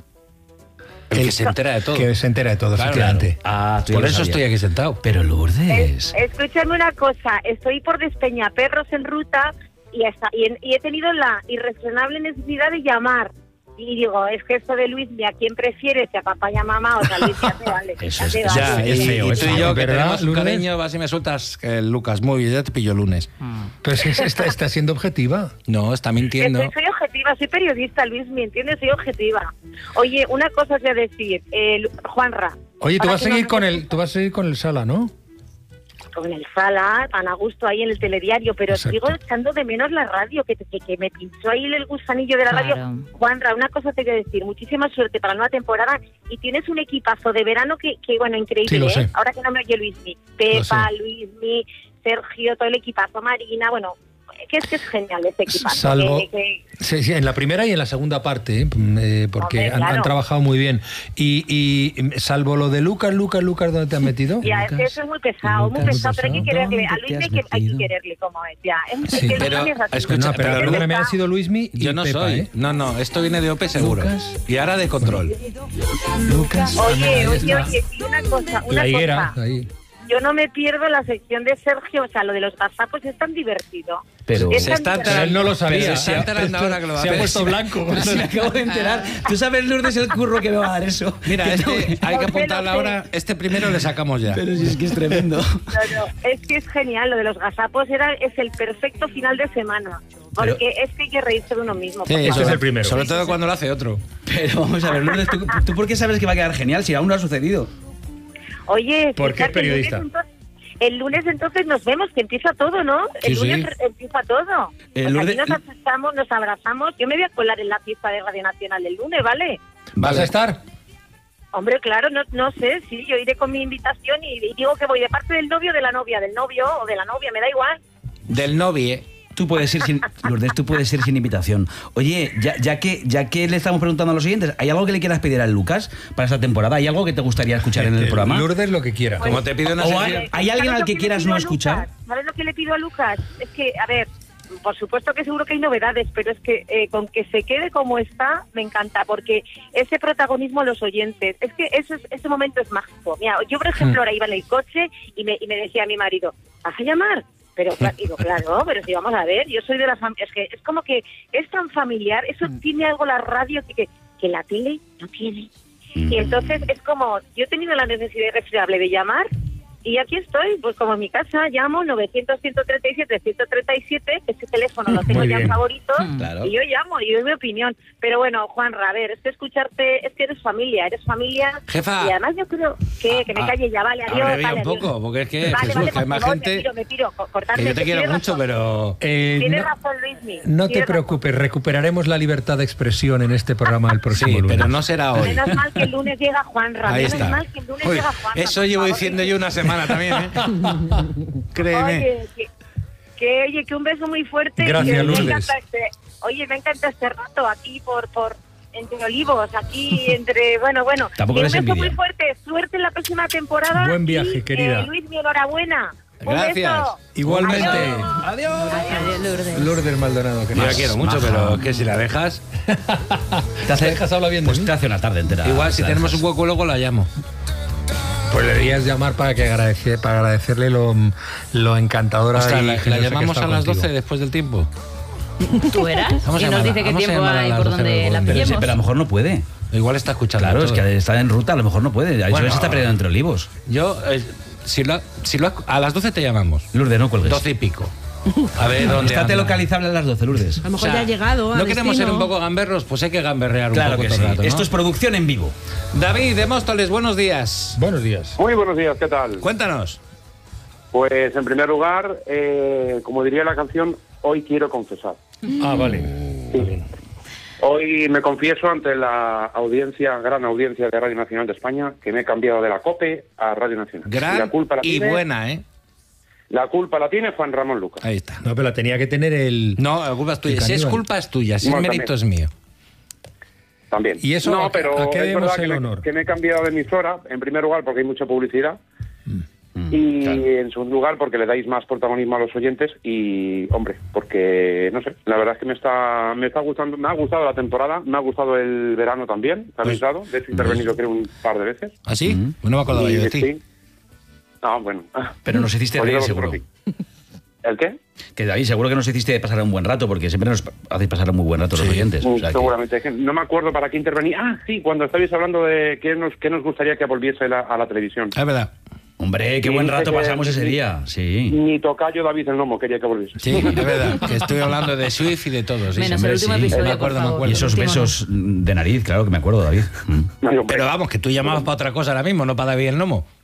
El, que se entera de todo. Que se entera de todo, Claro, efectivamente. Ah, tú ya Por lo eso sabías. estoy aquí sentado. Pero Lourdes. Escúchame una cosa, estoy por Despeñaperros en ruta y, hasta, y, en- y he tenido la irrefrenable necesidad de llamar. Y digo, es que esto de Luis, ¿a quién prefieres? ¿Si a papá y a mamá o a Luis? Ya te vale. Eso ya es- te eso vale. Ya, es y, feo, y es tú y feo. yo, que ¿Verdad, tenemos un Lourdes? cariño, vas y me sueltas, que Lucas, muy bien, ya te pillo lunes. Pero es que está, está siendo objetiva. No, está Que mintiendo. soy, soy objetiva, soy periodista, Luis, ¿me entiendes? Soy objetiva. Oye, una cosa os voy a decir, eh, Juanra. Oye, tú ahora vas a que seguir no con me el, tú vas a seguir con el Sala, ¿no? con el Sala, tan a gusto ahí en el telediario, pero Exacto. sigo echando de menos la radio, que, que, que me pinchó ahí el gusanillo de la Claro. radio. Juanra, una cosa te quiero decir, muchísima suerte para la nueva temporada y tienes un equipazo de verano que, que bueno, increíble, Sí, lo ¿eh? sé. Ahora que no me oye Luismi, Lo Pepa, sé. Luismi, Sergio, todo el equipazo, Marina, bueno, que es que es genial ese equipazo. Salvo- que- que- Sí, sí, en la primera y en la segunda parte, ¿eh? Eh, porque Hombre, han, claro. han trabajado muy bien. Y, y salvo lo de Lucas, Lucas, Lucas, ¿dónde te has metido? Ya, es que eso es muy pesado, muy Lucas, pesado, pero hay que pesado. quererle. A ¿Dónde te Luismi has hay que, hay que metido? quererle como es, ya. Es, Sí. es que Pero, Luismi es así. escucha, No, pero, pero perdóname, Luca- ha sido Luismi y Yo no Pepa, soy. ¿eh? No, no, esto viene de O P seguro. Lucas. Y ahora de control. Lucas. Oye, oye, oye, y una cosa, una La higuera, cosa. ahí. Yo no me pierdo la sección de Sergio, o sea, lo de los gazapos es tan divertido. Pero- Es Se tan está divertido. Pero él no lo sabía. Pero se está enterando ahora que lo va a Se ha hacer. puesto blanco. Pero si me acabo de enterar. ¿Tú sabes, Lourdes, el curro que me va a dar eso? Mira, Que este, tengo- hay que Lo sé, apuntarla lo sé. ahora. Este primero le sacamos ya. Pero si es que es tremendo. No, no, es que es genial, lo de los gazapos era, es el perfecto final de semana. Porque es que hay que reírse de uno mismo. Sí, por Este favor. es el primero. Sobre todo cuando lo hace otro. Pero vamos a ver, Lourdes, ¿tú, ¿tú por qué sabes que va a quedar genial si aún no ha sucedido? Oye, Porque es fíjate, el lunes periodista. entonces- El lunes entonces nos vemos, que empieza todo, ¿no? El Sí, lunes sí. empieza todo. El Pues lunes- aquí nos asustamos, nos abrazamos. Yo me voy a colar en la fiesta de Radio Nacional el lunes, ¿vale? ¿Vas a estar? Hombre, claro, no, no sé, sí, yo iré con mi invitación y, y digo que voy de parte del novio o de la novia, del novio o de la novia, me da igual. Del novie. Tú puedes ir sin, Lourdes, tú puedes ir sin invitación. Oye, ya, ya que ya que le estamos preguntando a los siguientes, ¿hay algo que le quieras pedir al Lucas para esta temporada? ¿Hay algo que te gustaría escuchar en el programa? Lourdes lo que quiera. Como te pido una O sección. hay- ¿hay alguien ¿Sabes al lo que le quieras pido no a escuchar? Lucas? ¿Sabes lo que le pido a Lucas? Es que, a ver, por supuesto que seguro que hay novedades, pero es que eh, con que se quede como está, me encanta, porque ese protagonismo a los oyentes, es que eso es, ese momento es mágico. Mira, yo, por ejemplo, ahora iba en el coche y me, y me decía a mi marido, ¿vas a llamar? Pero cla- digo, claro, pero si vamos a ver, yo soy de la familia, es que es como que es tan familiar, eso tiene algo la radio que, que, que la tele no tiene. Y entonces es como, yo he tenido la necesidad irrefrenable de llamar y aquí estoy, pues como en mi casa, llamo novecientos, ciento treinta y siete, ciento treinta y siete, ese teléfono lo tengo Muy ya en bien. favorito Claro. y yo llamo y doy mi opinión. Pero bueno, Juanra, a ver, es que escucharte, es que eres familia, eres familia. Jefa. Y además yo creo que, que me Ah, calle ya, vale, adiós. Abrevia vale, un adiós. poco, porque es que, Vale, Jesús, vale, que hay más por favor, gente. Me piro, me piro, co- cortadme, Que yo te que quiero tienes mucho, razón. pero. Eh, Tienes no, razón, Luismi. no te tienes razón. preocupes, recuperaremos la libertad de expresión en este programa el próximo Sí, lunes. pero no será hoy. Menos mal que el lunes llega Juanra. Ahí menos está. mal que el lunes Uy, llega Juanra. eso por llevo favor. diciendo yo una semana también, ¿eh? Créeme. Oye, que, que, oye, que un beso muy fuerte. Gracias, que me Lourdes. encanta este, oye, me encanta este rato aquí por, por entre olivos, aquí entre, bueno, bueno. Tampoco Y un les beso envidia. muy fuerte, suerte en la próxima temporada. Buen viaje, y, querida. Eh, Luis, mi enhorabuena. Un Gracias. beso. Igualmente. Adiós. Adiós, Lourdes. Lourdes Maldonado, que Yo la más. quiero mucho, maja. pero que si la dejas. Te hace, dejas hablar bien de pues mí? te hace una tarde entera. Igual, si la tenemos dejas. un hueco, luego la llamo. Pues le deberías llamar para que agradece, para agradecerle lo, lo encantadora Ostras, y la, la generosa que llamamos está a las contigo. doce después del tiempo. ¿Tú eras? Vamos Y a nos llamarla, dice qué vamos a tiempo llamarla a hay las por doce donde luego. la Pero Pero, sí, pillemos. pero a lo mejor no puede. Igual está escuchando. Claro, es todo. que está en ruta, a lo mejor no puede. A Bueno. veces está perdiendo entre olivos. Yo, eh, si lo, si lo, a las doce te llamamos. Lourdes, no cuelgues. Doce y pico. A ver dónde. Estate anda. localizable a las doce, Lourdes. A lo mejor ya ha llegado. a No queremos ser destino. un poco gamberros, pues hay que gamberrear Claro un poco que todo sí. el rato, ¿no? Esto es producción en vivo. David de Móstoles, buenos días. Buenos días. Muy buenos días, ¿qué tal? Cuéntanos. Pues en primer lugar, eh, como diría la canción, hoy quiero confesar. Ah, vale. Hoy me confieso ante la audiencia, gran audiencia de Radio Nacional de España, que me he cambiado de la COPE a Radio Nacional. Gran la culpa la y tiene, buena, ¿eh? La culpa la tiene Juan Ramón Lucas. Ahí está. No, pero la tenía que tener el... No, la culpa es tuya. El Si es caníbal. culpa es tuya, si es Bueno, mérito también. es mío. También. ¿Y eso no, a qué- pero a qué es debemos verdad el que me, honor? que me he cambiado de emisora, en primer lugar porque hay mucha publicidad, Mm, y en segundo lugar porque le dais más protagonismo a los oyentes y, hombre, porque, no sé, la verdad es que me está me está gustando, me ha gustado la temporada, me ha gustado el verano también, ¿te habéis Pues- dado? De hecho, he intervenido creo un par de veces. ¿Ah, sí? No me acordaba Y yo de ti. sí. Ah, bueno. Pero nos hiciste Pues reír, yo seguro. vosotros sí. ¿El qué? Que David, seguro que nos hiciste pasar un buen rato, porque siempre nos hacéis pasar un muy buen rato los oyentes. O sea que- Seguramente. Es que no me acuerdo para qué intervenir. Ah, sí, cuando estabais hablando de qué nos, qué nos gustaría que volviese la- a la televisión. Es verdad. Hombre, qué Sí, buen rato que- pasamos ese día. Sí. Ni tocayo David el Nomo quería que volviese. Sí, es verdad. Que estoy hablando de Swift y de todo. Sí, Menos hombre, el último sí. episodio, Me acuerdo, por me favor. acuerdo. Y esos Último no. besos de nariz, claro que me acuerdo, David. Mm. No, hombre. Pero vamos, que tú llamabas para otra cosa ahora mismo, no para David el Nomo.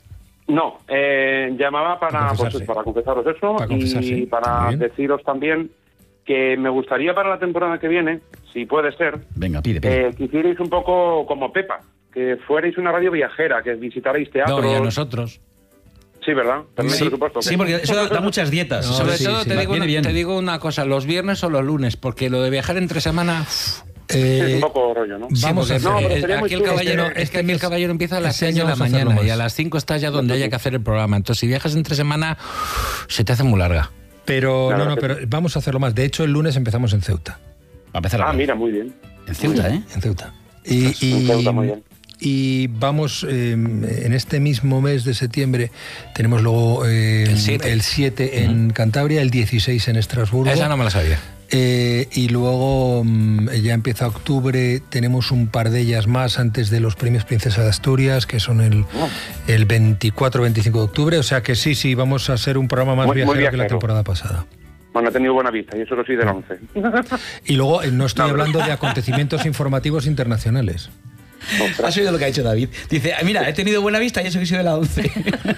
No, eh, llamaba para, pues, para confesaros eso para y para deciros también que me gustaría para la temporada que viene, si puede ser, venga, pide, pide. Eh, que hicierais un poco como Pepa, que fuerais una radio viajera, que visitarais teatros. No, y a nosotros. Sí, ¿verdad? También, sí, por supuesto. Sí, porque eso da, da muchas dietas. No, sobre sí, todo sí, te, sí. digo una, te digo una cosa, los viernes o los lunes, porque lo de viajar entre semana... Eh, es un poco rollo, ¿no? Vamos sí, a hacer. no, pero eh, sería muy aquí el chulo. caballero, Este- es que aquí el caballero empieza a las este seis de año la vamos a hacerlo mañana y más. a las cinco estás ya donde haya que hacer el programa. Entonces, si viajas entre semana, se te hace muy larga. Pero Claro no, no, que pero vamos a hacerlo más. De hecho, el lunes empezamos en Ceuta. A empezar a Ah, mira, muy bien. En Ceuta, ¿eh? En Ceuta. Y, y, En Ceuta, muy bien. y vamos, eh, en este mismo mes de septiembre, tenemos luego eh, El siete. el siete en Cantabria, el dieciséis en Estrasburgo. Esa no me la sabía. Eh, y luego mm, ya empieza octubre, tenemos un par de ellas más antes de los premios Princesa de Asturias, que son el, el veinticuatro veinticinco de octubre, o sea que sí, sí, vamos a ser un programa más Muy- muy viajero que la viajero. temporada pasada. Bueno, he tenido buena vista y eso lo soy del once. Y luego eh, no estoy No, pero- hablando de acontecimientos informativos internacionales. ¿Has oído lo que ha dicho David? Dice, "Ah, mira, he tenido buena vista y eso que soy de la once.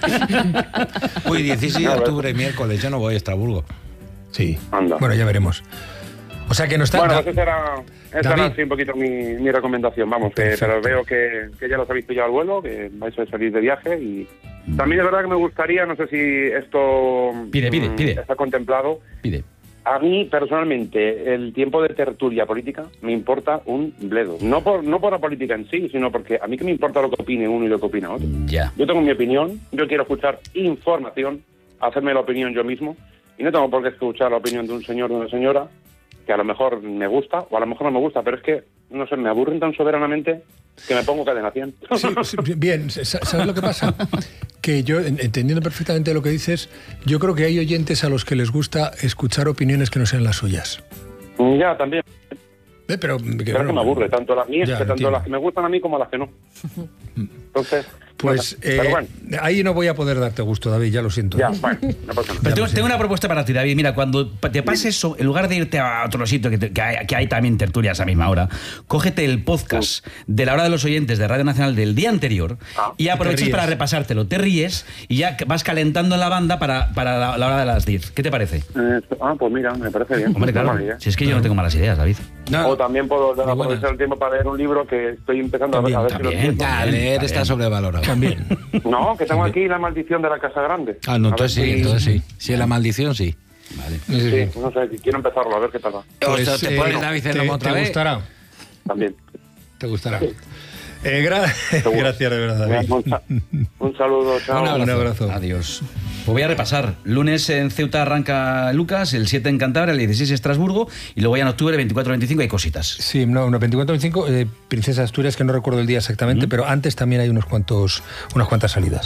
Uy, dieciséis de No, octubre, miércoles, yo no voy a Estrasburgo. Sí. Anda. Bueno, ya veremos. O sea que no está... Bueno, da- pues esa era, esa David. era sí, un poquito mi, mi recomendación, vamos, que, Perfecto. pero veo que, que ya los habéis pillado al vuelo, que vais a salir de viaje y también es verdad que me gustaría, no sé si esto Pide, pide, mm, pide. está contemplado. Pide. A mí, personalmente, el tiempo de tertulia política me importa un bledo. No por no por la política en sí, sino porque a mí que me importa lo que opine uno y lo que opina otro. Ya. Yo tengo mi opinión, yo quiero escuchar información, hacerme la opinión yo mismo, y no tengo por qué escuchar la opinión de un señor o de una señora, que a lo mejor me gusta, o a lo mejor no me gusta, pero es que, no sé, me aburren tan soberanamente que me pongo cadena cien. Sí, sí, bien, sa- ¿sabes lo que pasa? Que yo, en- entendiendo perfectamente lo que dices, yo creo que hay oyentes a los que les gusta escuchar opiniones que no sean las suyas. Ya, también. Eh, pero que, Pero es que me aburre, tanto las mías, Ya, que tanto entiendo. las que me gustan a mí como las que no. Entonces, Pues, bueno, pero eh, bueno, ahí no voy a poder darte gusto, David, ya lo siento. ya, bueno, no pasa nada. Pero tengo, pues, tengo una propuesta para ti, David. Mira, cuando te pase eso, en lugar de irte a otro sitio que, te- que hay, que hay también tertulias a misma hora, cógete el podcast de la hora de los oyentes de Radio Nacional del día anterior Ah, y aprovechas ríes. para repasártelo. Te ríes y ya vas calentando en la banda para, para la, la hora de las diez. ¿Qué te parece? Eh, ah, pues mira, me parece bien. Hombre, No claro. mala idea. Si es que yo no tengo malas ideas, David. No, O también puedo Muy buena. aprovechar el tiempo para leer un libro que estoy empezando a ver, a ver si lo También, entiendo. ya, leer está sobrevalorado. También. No, que tengo aquí La maldición de la Casa Grande. Ah, no, A entonces ver sí, si- entonces sí. Si es la maldición, sí. Vale. Sí, no sé, quiero empezarlo, a ver qué tal va. Pues, O sea, te eh, pones David en te, lomo otra te vez. gustará, También. te gustará. Eh, gra- Gracias, de verdad, David. Un, sa- un saludo, chao. Un abrazo. Adiós. Pues voy a repasar. Lunes en Ceuta arranca Lucas, el siete en Cantabria, el dieciséis en Estrasburgo y luego ya en octubre, veinticuatro veinticinco hay cositas. Sí, no, no, veinticuatro veinticinco, eh, Princesa de Asturias, que no recuerdo el día exactamente, pero antes también hay unos cuantos, unas cuantas salidas.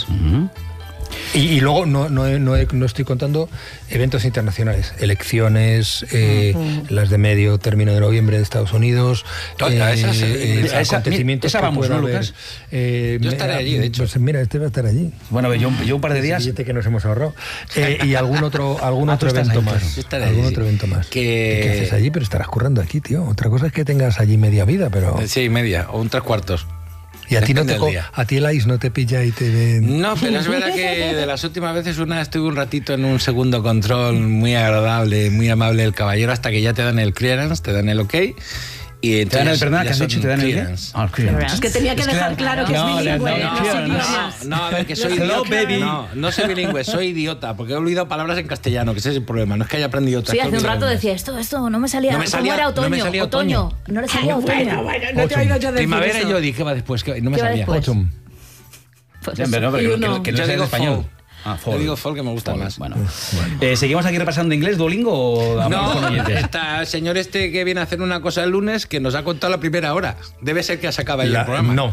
Y, y luego no, no, he- no, he- no estoy contando eventos internacionales, elecciones, eh, las de medio término de noviembre de Estados Unidos, Oiga, esas, eh, esa- esa- acontecimientos esa que vamos, pueda ¿no, haber. Lucas? Eh, Yo estaré me- allí, de hecho. Pues mira, este va a estar allí. Bueno, yo, yo un par de Ese días. billete que nos hemos ahorrado. Eh, y algún otro, algún Ah, otro tú estás evento ahí, más. claro. Yo estaré algún allí, otro sí. evento más. Que- ¿Qué haces allí? Pero estarás currando aquí, tío. Otra cosa es que tengas allí media vida, pero... Sí, media, o un tres cuartos. Y a ti no Depende te del co- día. a ti el ice no te pilla y te ve... No, pero es verdad que de las últimas veces una estuve un ratito en un segundo control muy agradable, muy amable el caballero, hasta que ya te dan el clearance, te dan el ok. Y ¿Te dan el, entonces perdona, ya que has son dicho? ¿Te dan el qué? clearance. Ah, el clearance. Es que tenía que Es dejar claro que es no, bilingüe, no, no, no, los no, idiomas. No, a ver, que soy Hello, idiota. baby. No, no soy bilingüe, soy idiota, porque he olvidado palabras en castellano, que ese es el problema. No es que haya aprendido otras Sí, hace un cosas. rato decía esto, esto no me salía. No me salía- ¿Cómo era no otoño? me salía otoño. otoño. No le salía otoño. no te he oído yo decir Primavera eso. yo dije, ¿qué va después? Que no me ¿Qué va salía. después? Autumn. Pues Ya, eso. pero no, pero Y que, uno- que no Yo sea en digo español. fall. Ah, Yo fall. digo folk que me gusta Fall, más. Bueno. Eh, ¿Seguimos aquí repasando inglés, Duolingo o hablamos con No, oyentes? está el señor este que viene a hacer una cosa el lunes que nos ha contado la primera hora. Debe ser que se acaba ya La- el programa. No.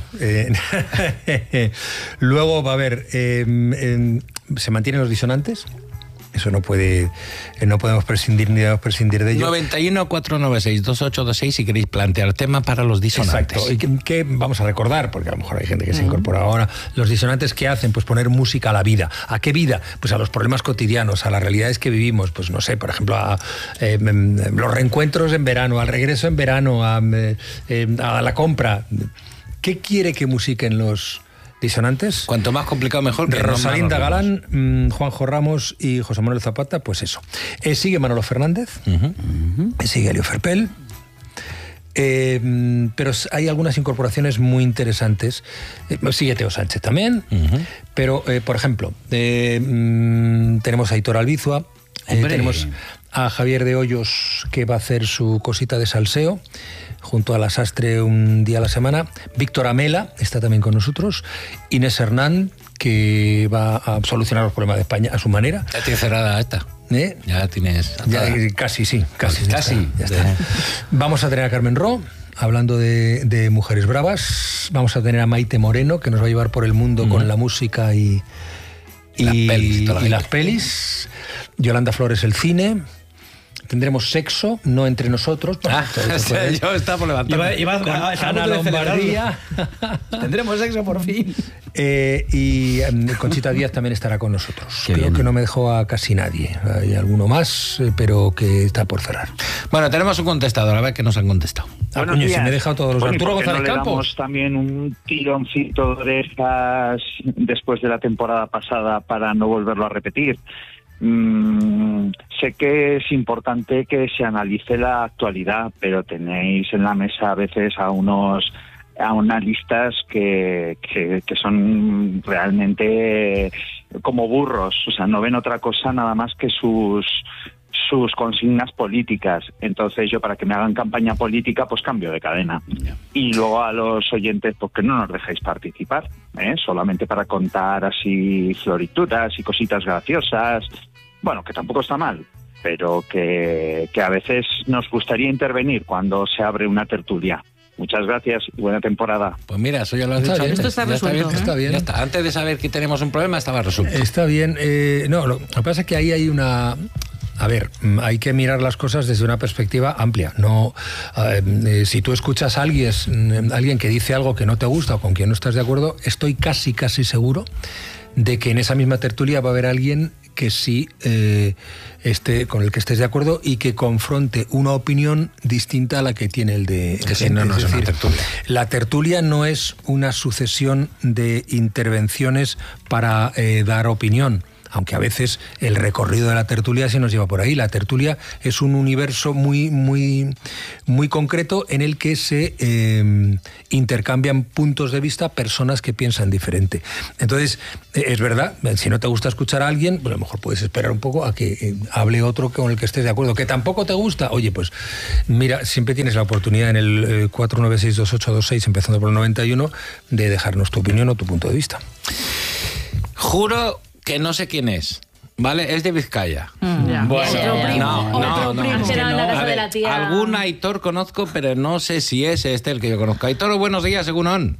eh, luego va a haber... eh, em, ¿se mantienen los disonantes? Eso no puede... eh, no podemos prescindir ni debemos prescindir de ello. noventa y uno, cuatrocientos noventa y seis, veintiocho veintiséis si queréis plantear tema para los disonantes. Exacto. Y que, que vamos a recordar, porque a lo mejor hay gente que se incorpora ahora, los disonantes que hacen, pues poner música a la vida. ¿A qué vida? Pues a los problemas cotidianos, a las realidades que vivimos. Pues no sé, por ejemplo, a eh, em, los reencuentros en verano, al regreso en verano, a, eh, em, a la compra. ¿Qué quiere que musiquen los disonantes. Cuanto más complicado mejor. Que Rosalinda no Galán, mmm, Juanjo Ramos y José Manuel Zapata, pues eso. Eh, sigue Manolo Fernández, uh-huh. Uh-huh. sigue Elio Ferpel. Eh, pero hay algunas incorporaciones muy interesantes. Eh, sigue Teo Sánchez también, uh-huh. pero, eh, por ejemplo, eh, mm, tenemos a Hitor Albizua, eh, tenemos a Javier de Hoyos, que va a hacer su cosita de salseo, junto a la Sastre un día a la semana. Víctor Amela está también con nosotros. Inés Hernán, que va a solucionar los problemas de España a su manera. Ya tiene cerrada esta. ¿Eh? Ya tienes... Ya, casi, sí. Casi, casi. Ya está, ya está. Vamos a tener a Carmen Ro, hablando de, de mujeres bravas. Vamos a tener a Maite Moreno, que nos va a llevar por el mundo uh-huh. con la música y, y, las pelis, y las pelis. Yolanda Flores, el cine. Tendremos sexo, no entre nosotros. Ah, yo estaba por levantarme. Iba, iba, Ana Lombardía. Tendremos sexo por fin. Eh, y um, Conchita Díaz también estará con nosotros. Qué Creo bien. que no me dejó a casi nadie. Hay alguno más, eh, pero que está por cerrar. Bueno, tenemos un contestador, a ver qué nos han contestado. Ah, coño, si me he dejado todos los... Bueno, Arturo ¿por qué no González le Campos. damos también un tironcito de orejas después de la temporada pasada para no volverlo a repetir? Mm, sé que es importante que se analice la actualidad, pero tenéis en la mesa a veces a unos a analistas que, que, que son realmente como burros, o sea, no ven otra cosa nada más que sus sus consignas políticas. Entonces yo, para que me hagan campaña política, pues cambio de cadena. Yeah. Y luego a los oyentes, pues que no nos dejéis participar, ¿eh? Solamente para contar así florituras y cositas graciosas. Bueno, que tampoco está mal, pero que, que a veces nos gustaría intervenir cuando se abre una tertulia. Muchas gracias y buena temporada. Pues mira, eso ya lo has está dicho bien, antes. Esto está ya resuelto. Está bien, está bien. Ya está. Antes de saber que tenemos un problema, estaba resuelto. Está bien. Eh, no, lo, lo que pasa es que ahí hay una... A ver, hay que mirar las cosas desde una perspectiva amplia. No, eh, si tú escuchas a alguien, a alguien que dice algo que no te gusta o con quien no estás de acuerdo, estoy casi, casi seguro de que en esa misma tertulia va a haber alguien que sí eh, esté, con el que estés de acuerdo y que confronte una opinión distinta a la que tiene el de... Que si no, no es, es decir, una tertulia. La tertulia no es una sucesión de intervenciones para eh, dar opinión, aunque a veces el recorrido de la tertulia se nos lleva por ahí. La tertulia es un universo muy, muy, muy concreto en el que se eh, intercambian puntos de vista personas que piensan diferente. Entonces, eh, es verdad, si no te gusta escuchar a alguien, pues a lo mejor puedes esperar un poco a que eh, hable otro con el que estés de acuerdo. Que tampoco te gusta, oye, pues mira, siempre tienes la oportunidad en el eh, cuatro nueve seis dos ocho dos seis, empezando por el noventa y uno, de dejarnos tu opinión o tu punto de vista. Juro que no sé quién es, ¿vale? Es de Vizcaya. Mm, yeah. Bueno, otro primo, no, no, otro no, primo. no, Será en la casa A de ver, la tía. algún Aitor conozco, pero no sé si es este el que yo conozco. Aitor, buenos días, Egunon.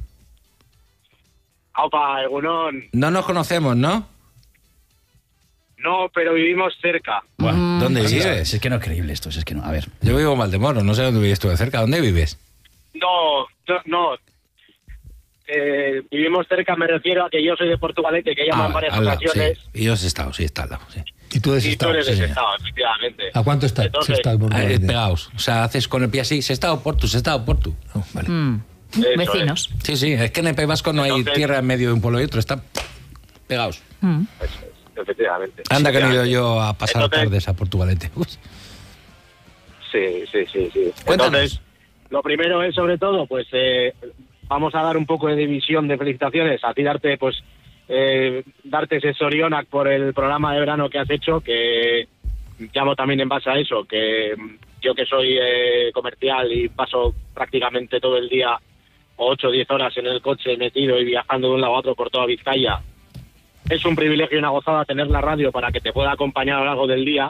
Opa, Egunon. No nos conocemos, ¿no? No, pero vivimos cerca. Bueno, Mm, ¿dónde pues vives? Es que no es creíble esto, es que no. A ver. Yo vivo en Valdemoro, no sé dónde vives tú de cerca. ¿Dónde vives? No, no, no. Eh, vivimos cerca, me refiero a que yo soy de Portugalete, que llamo Ah, en varias al lado, ocasiones. sí. Y yo he estado, sí, está al lado, sí. Y tú de Y tú eres sí, de sí. Sestao, efectivamente. ¿A cuánto está? Entonces, Sestao y Portugalete? Eh, pegaos. O sea, haces con el pie así, Sestao, Portu, Sestao, Portu. Oh, vale. Mm. Eso Vecinos. Sí, sí, es que en el País Vasco no hay Entonces- tierra en medio de un pueblo y otro, están pegados. Mm. Eso es, efectivamente. Anda que no he ido Efectivamente. yo a pasar Entonces- tardes a Portugalete. Uy. Sí, sí, sí, sí. Cuéntanos. Entonces, lo primero es, sobre todo, pues eh, vamos a dar un poco de división de felicitaciones, a ti darte, pues, eh, darte ese sorionac por el programa de verano que has hecho, que llamo también en base a eso, que yo que soy eh, comercial y paso prácticamente todo el día, ocho o diez horas en el coche metido y viajando de un lado a otro por toda Vizcaya, es un privilegio y una gozada tener la radio para que te pueda acompañar a lo largo del día.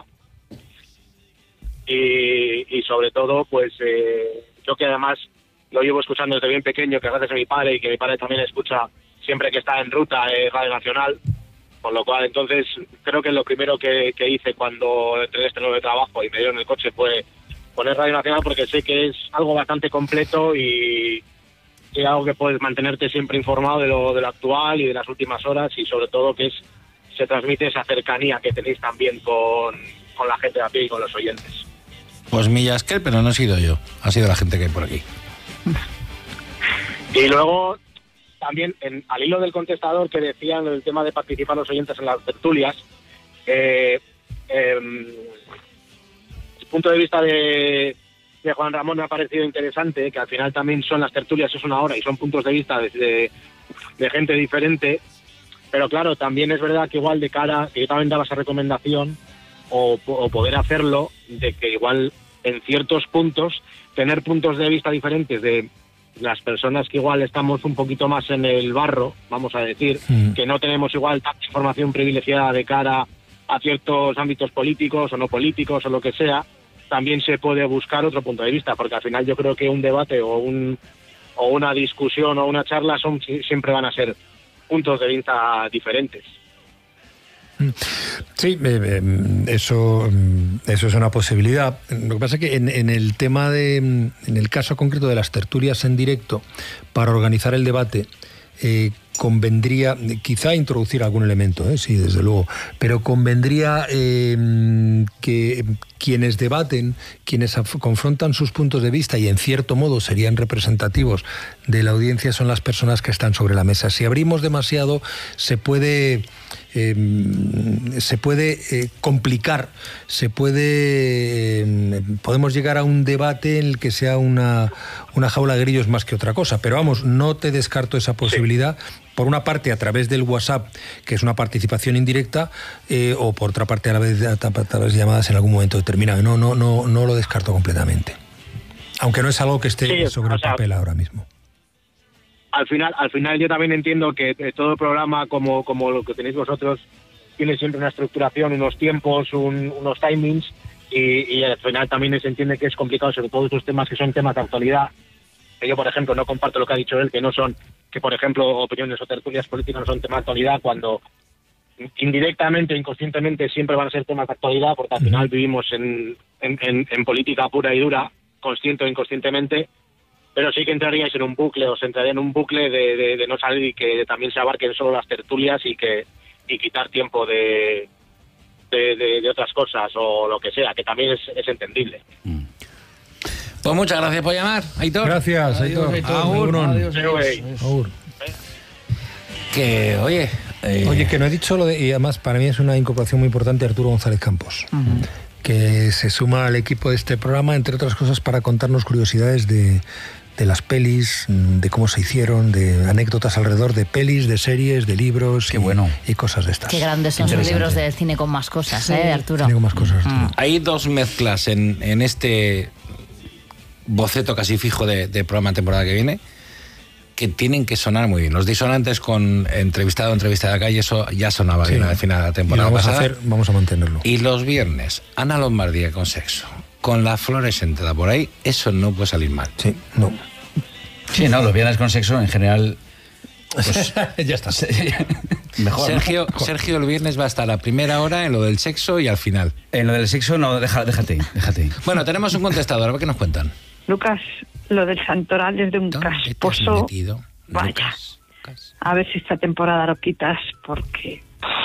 Y, y sobre todo, pues eh, yo que además lo llevo escuchando desde bien pequeño, que gracias a mi padre y que mi padre también escucha siempre que está en ruta eh, Radio Nacional, con lo cual entonces creo que lo primero que, que hice cuando entré en este nuevo trabajo y me dieron el coche fue poner Radio Nacional, porque sé que es algo bastante completo y, y algo que puedes mantenerte siempre informado de lo, de lo actual y de las últimas horas, y sobre todo que es se transmite esa cercanía que tenéis también con, con la gente de a pie y con los oyentes. Pues Millasquel, pero no he sido yo, ha sido la gente que hay por aquí. Y luego también, en, al hilo del contestador que decían el tema de participar los oyentes en las tertulias, eh, eh, el punto de vista de, de Juan Ramón me ha parecido interesante, que al final también son las tertulias, es una hora y son puntos de vista de, de, de gente diferente, pero claro, también es verdad que igual de cara, que yo también daba esa recomendación, o, o poder hacerlo, de que igual en ciertos puntos, tener puntos de vista diferentes de las personas que igual estamos un poquito más en el barro, vamos a decir, mm. que no tenemos igual tanta información privilegiada de cara a ciertos ámbitos políticos o no políticos o lo que sea, también se puede buscar otro punto de vista, porque al final yo creo que un debate o un o una discusión o una charla son siempre van a ser puntos de vista diferentes. Sí, eh, eso, eso es una posibilidad. Lo que pasa es que en, en el tema de, en el caso concreto de las tertulias en directo, para organizar el debate, eh, convendría quizá introducir algún elemento, ¿eh? Sí, desde luego, pero convendría eh, que quienes debaten, quienes confrontan sus puntos de vista y en cierto modo serían representativos de la audiencia, son las personas que están sobre la mesa. Si abrimos demasiado, se puede... Eh, se puede eh, complicar, se puede eh, podemos llegar a un debate en el que sea una, una jaula de grillos más que otra cosa, pero vamos, no te descarto esa posibilidad, sí. Por una parte a través del WhatsApp, que es una participación indirecta, eh, o por otra parte a través de, a través de llamadas en algún momento determinado. No, no, no, no lo descarto completamente, aunque no es algo que esté sí, sobre o sea, el papel ahora mismo. Al final, al final yo también entiendo que todo el programa, como, como lo que tenéis vosotros, tiene siempre una estructuración, unos tiempos, un, unos timings, y, y al final también se entiende que es complicado, sobre todo estos temas que son temas de actualidad, que yo, por ejemplo, no comparto lo que ha dicho él, que no son, que por ejemplo, opiniones o tertulias políticas no son temas de actualidad, cuando indirectamente, inconscientemente, siempre van a ser temas de actualidad, porque al final vivimos en, en, en, en política pura y dura, consciente o inconscientemente, pero sí que entraríais en un bucle, o se entraría en un bucle de, de, de no salir y que también se abarquen solo las tertulias y que y quitar tiempo de, de, de, de otras cosas o lo que sea, que también es, es entendible. Mm. Pues muchas gracias por llamar, Aitor. Gracias, Aitor. Adiós, Aitor. Agur. Adiós, adiós. Agur. Que, oye... Eh... Oye, que no he dicho lo de... Y además, para mí es una incorporación muy importante, Arturo González Campos. Uh-huh. Que se suma al equipo de este programa, entre otras cosas, para contarnos curiosidades de... de las pelis, de cómo se hicieron, de anécdotas alrededor de pelis, de series, de libros. Qué y, bueno. y cosas de estas. Qué grandes son los libros del cine con más cosas, sí. ¿eh, Arturo? Cine con más cosas, Arturo. Mm. Hay dos mezclas en, en este boceto casi fijo de, de programa temporada que viene que tienen que sonar muy bien. Los disonantes con entrevistado, entrevista de calle, eso ya sonaba sí. bien al final de la temporada vamos pasada. A hacer, vamos a mantenerlo. Y los viernes, Ana Lombardía con sexo, con la flores sentada por ahí, eso no puede salir mal. Sí, no. Sí, no, los viernes con sexo en general... Pues, ya está. Mejor, Sergio, ¿no? Sergio el viernes va a estar a primera hora en lo del sexo y al final. En lo del sexo no, deja, déjate, déjate. Bueno, tenemos un contestador, a ver qué nos cuentan. Lucas, lo del santoral es de un casposo. Vaya. Lucas, Lucas. A ver si esta temporada lo quitas, porque...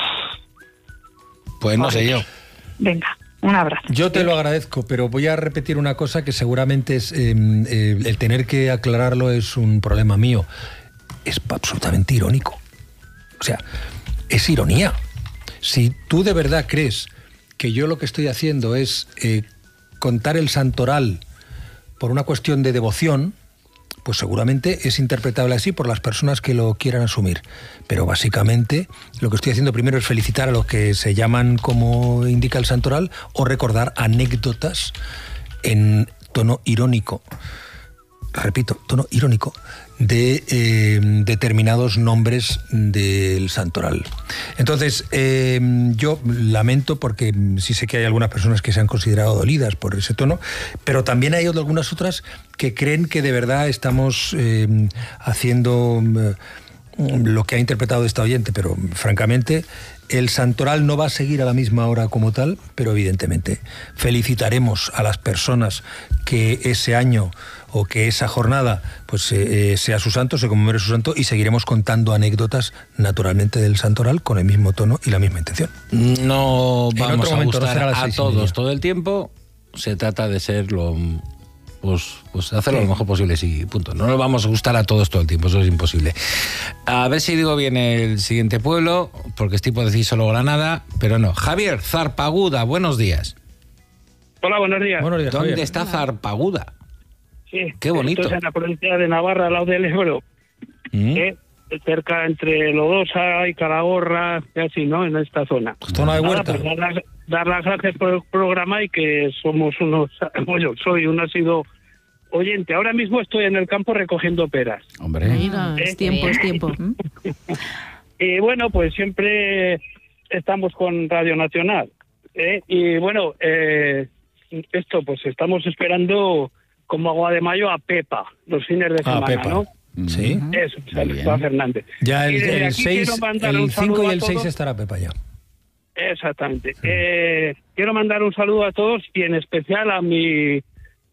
Pues no sé yo. Venga. Un abrazo. Yo te lo agradezco, pero voy a repetir una cosa que seguramente es eh, eh, el tener que aclararlo es un problema mío. Es absolutamente irónico. O sea, es ironía. Si tú de verdad crees que yo lo que estoy haciendo es eh, contar el santoral por una cuestión de devoción, pues seguramente es interpretable así por las personas que lo quieran asumir. Pero básicamente lo que estoy haciendo primero es felicitar a los que se llaman como indica el santoral o recordar anécdotas en tono irónico. Repito, tono irónico de eh, determinados nombres del santoral. Entonces, eh, yo lamento porque sí sé que hay algunas personas que se han considerado dolidas por ese tono, pero también hay algunas otras que creen que de verdad estamos eh, haciendo eh, lo que ha interpretado esta oyente, pero francamente el santoral no va a seguir a la misma hora como tal, pero evidentemente felicitaremos a las personas que ese año o que esa jornada pues eh, sea su santo, se conmemore su santo, y seguiremos contando anécdotas naturalmente del santoral con el mismo tono y la misma intención. No vamos a momento, gustar no a, a todos todo el tiempo, se trata de ser lo pues, pues hacerlo lo mejor posible, sí, punto. No nos vamos a gustar a todos todo el tiempo, eso es imposible. A ver si digo bien el siguiente pueblo, porque estoy por decir solo Granada, pero no. Javier, Zarpaguda, buenos días. Hola, buenos días. Buenos días, ¿Dónde Javier. está Zarpaguda? Sí, Qué bonito. esto es en la provincia de Navarra, al lado del Ebro. ¿Mm? ¿eh? Cerca entre Lodosa y Calahorra, y así, ¿no? En esta zona. Zona de Nada, huerta. pues dar, las, dar las gracias por el programa y que somos unos... Bueno, soy un asiduo oyente. Ahora mismo estoy en el campo recogiendo peras. Hombre. Mira, es tiempo, es tiempo. Y bueno, pues siempre estamos con Radio Nacional. ¿eh? Y bueno, eh, esto, pues estamos esperando como agua de mayo a Pepa, los fines de Ah, semana, Pepa. ¿no? Sí. Eso, Pepa Fernández. Ya Y el, desde el aquí seis, quiero mandar el un saludo cinco y a el seis todos. estará Pepa ya. Exactamente. Eh, quiero mandar un saludo a todos y en especial a mi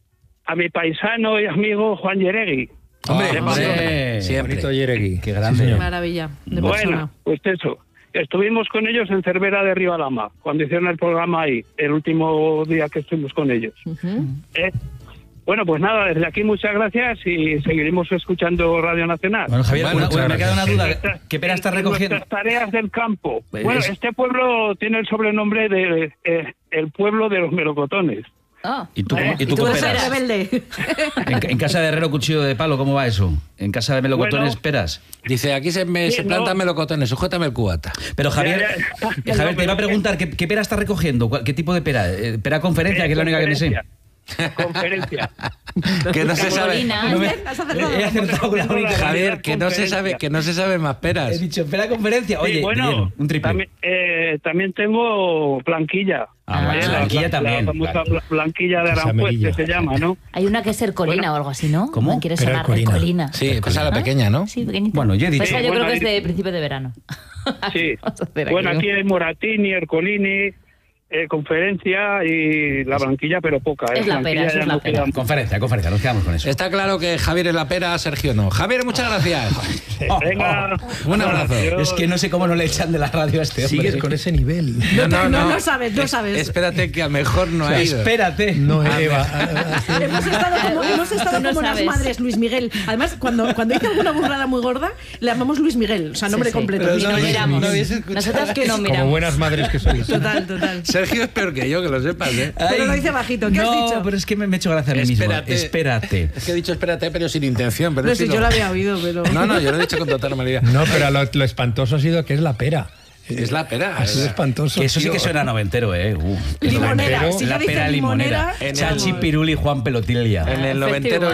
a mi paisano y amigo Juan Yeregui. Hombre, De hombre, Pamplona. siempre. Bonito Yeregui. Qué grande. Maravilla de persona. Bueno, pues eso. Estuvimos con ellos en Cervera de Ribalama, cuando hicieron el programa ahí, el último día que estuvimos con ellos. ¿Eh? Bueno, pues nada, desde aquí muchas gracias y seguiremos escuchando Radio Nacional. Bueno, Javier, Bueno, una- muchas una- me queda una gracias. duda. Nuestras- ¿Qué pera está en recogiendo? Nuestras tareas del campo. Pues Bueno, es- este pueblo tiene el sobrenombre de eh, el pueblo de los melocotones. Ah. ¿Y tú, ¿Eh? cómo- y tú Y tú cómo eres peras? rebelde. En, en casa de Herrero, cuchillo de palo, ¿cómo va eso? En casa de melocotones, Bueno. peras. Dice, aquí se, me, Sí, se no. plantan melocotones, sujétame el cubata. Pero Javier, Ya, ya. eh, Javier, te iba a No, pero- preguntar, ¿qué, qué pera está recogiendo? ¿Cuál- ¿Qué tipo de pera? Eh, ¿Pera conferencia, que es la única que me sé? Conferencia. Que no se sabe. Colina. No me- Has acertado. he acertado con la única. Javier, que no se sabe, que no se sabe más He peras. dicho, pera conferencia. Oye, Sí, bueno, bien, un triple. También, eh, también tengo blanquilla. Ah, bueno, Eh, blanquilla la, también, La famosa claro. bla- blanquilla de Esa Aranjuez, amarilla. que se llama, ¿no? Hay una que es Ercolina o algo así, ¿no? ¿Cómo? ¿Me quieres Pero sonar? Ercolina. Ercolina. Sí, esa la pequeña, ¿no? Sí, pequeñita. Bueno, yo he dicho- Pues esa yo Bueno, creo que es ahí- de principio de verano. Sí. Vamos a hacer Bueno, aquí, aquí hay Moratini, Ercolini, eh, conferencia y la blanquilla, pero poca. Es eh, la blanquilla pera, eso ya es la no pera. queda- Conferencia, conferencia, nos quedamos con eso. Está claro que Javier es la pera, Sergio no. Javier, muchas gracias. Venga, Un abrazo. adiós. Es que no sé cómo no le echan de la radio a este hombre. Sigues con ese nivel. No, No, no sabes, no Es- sabes. Espérate que a mejor no ha ido. Espérate. No, A Eva. ver. Hemos estado como, hemos estado Tú no como las sabes. madres, Luis Miguel. Además, cuando, cuando dice alguna burrada muy gorda, le llamamos Luis Miguel. O sea, nombre Sí, sí. completo. Pero Luis no Miguel. miramos. no habéis escuchado. Nosotros que no Como miramos. buenas madres que sois. Total, total. Sergio es peor que yo, que lo sepas, ¿eh? Pero lo dice bajito. ¿Qué no, has dicho? pero es que me, me he hecho gracia a mí mismo. Espérate. Espérate. Es que he dicho espérate, pero sin intención. Pero No sí sé, yo lo había oído, pero... No, no, yo lo he dicho con total normalidad. No, pero lo, lo espantoso ha sido que es la pera. Es la pera. Ha sido espantoso. Que eso sí tío. que suena noventero, ¿eh? Uh, Limonera. noventero. Si ya la dice pera limonera. limonera, En el- Chachi, Piruli y Juan Pelotilia. En el Efectivo. noventero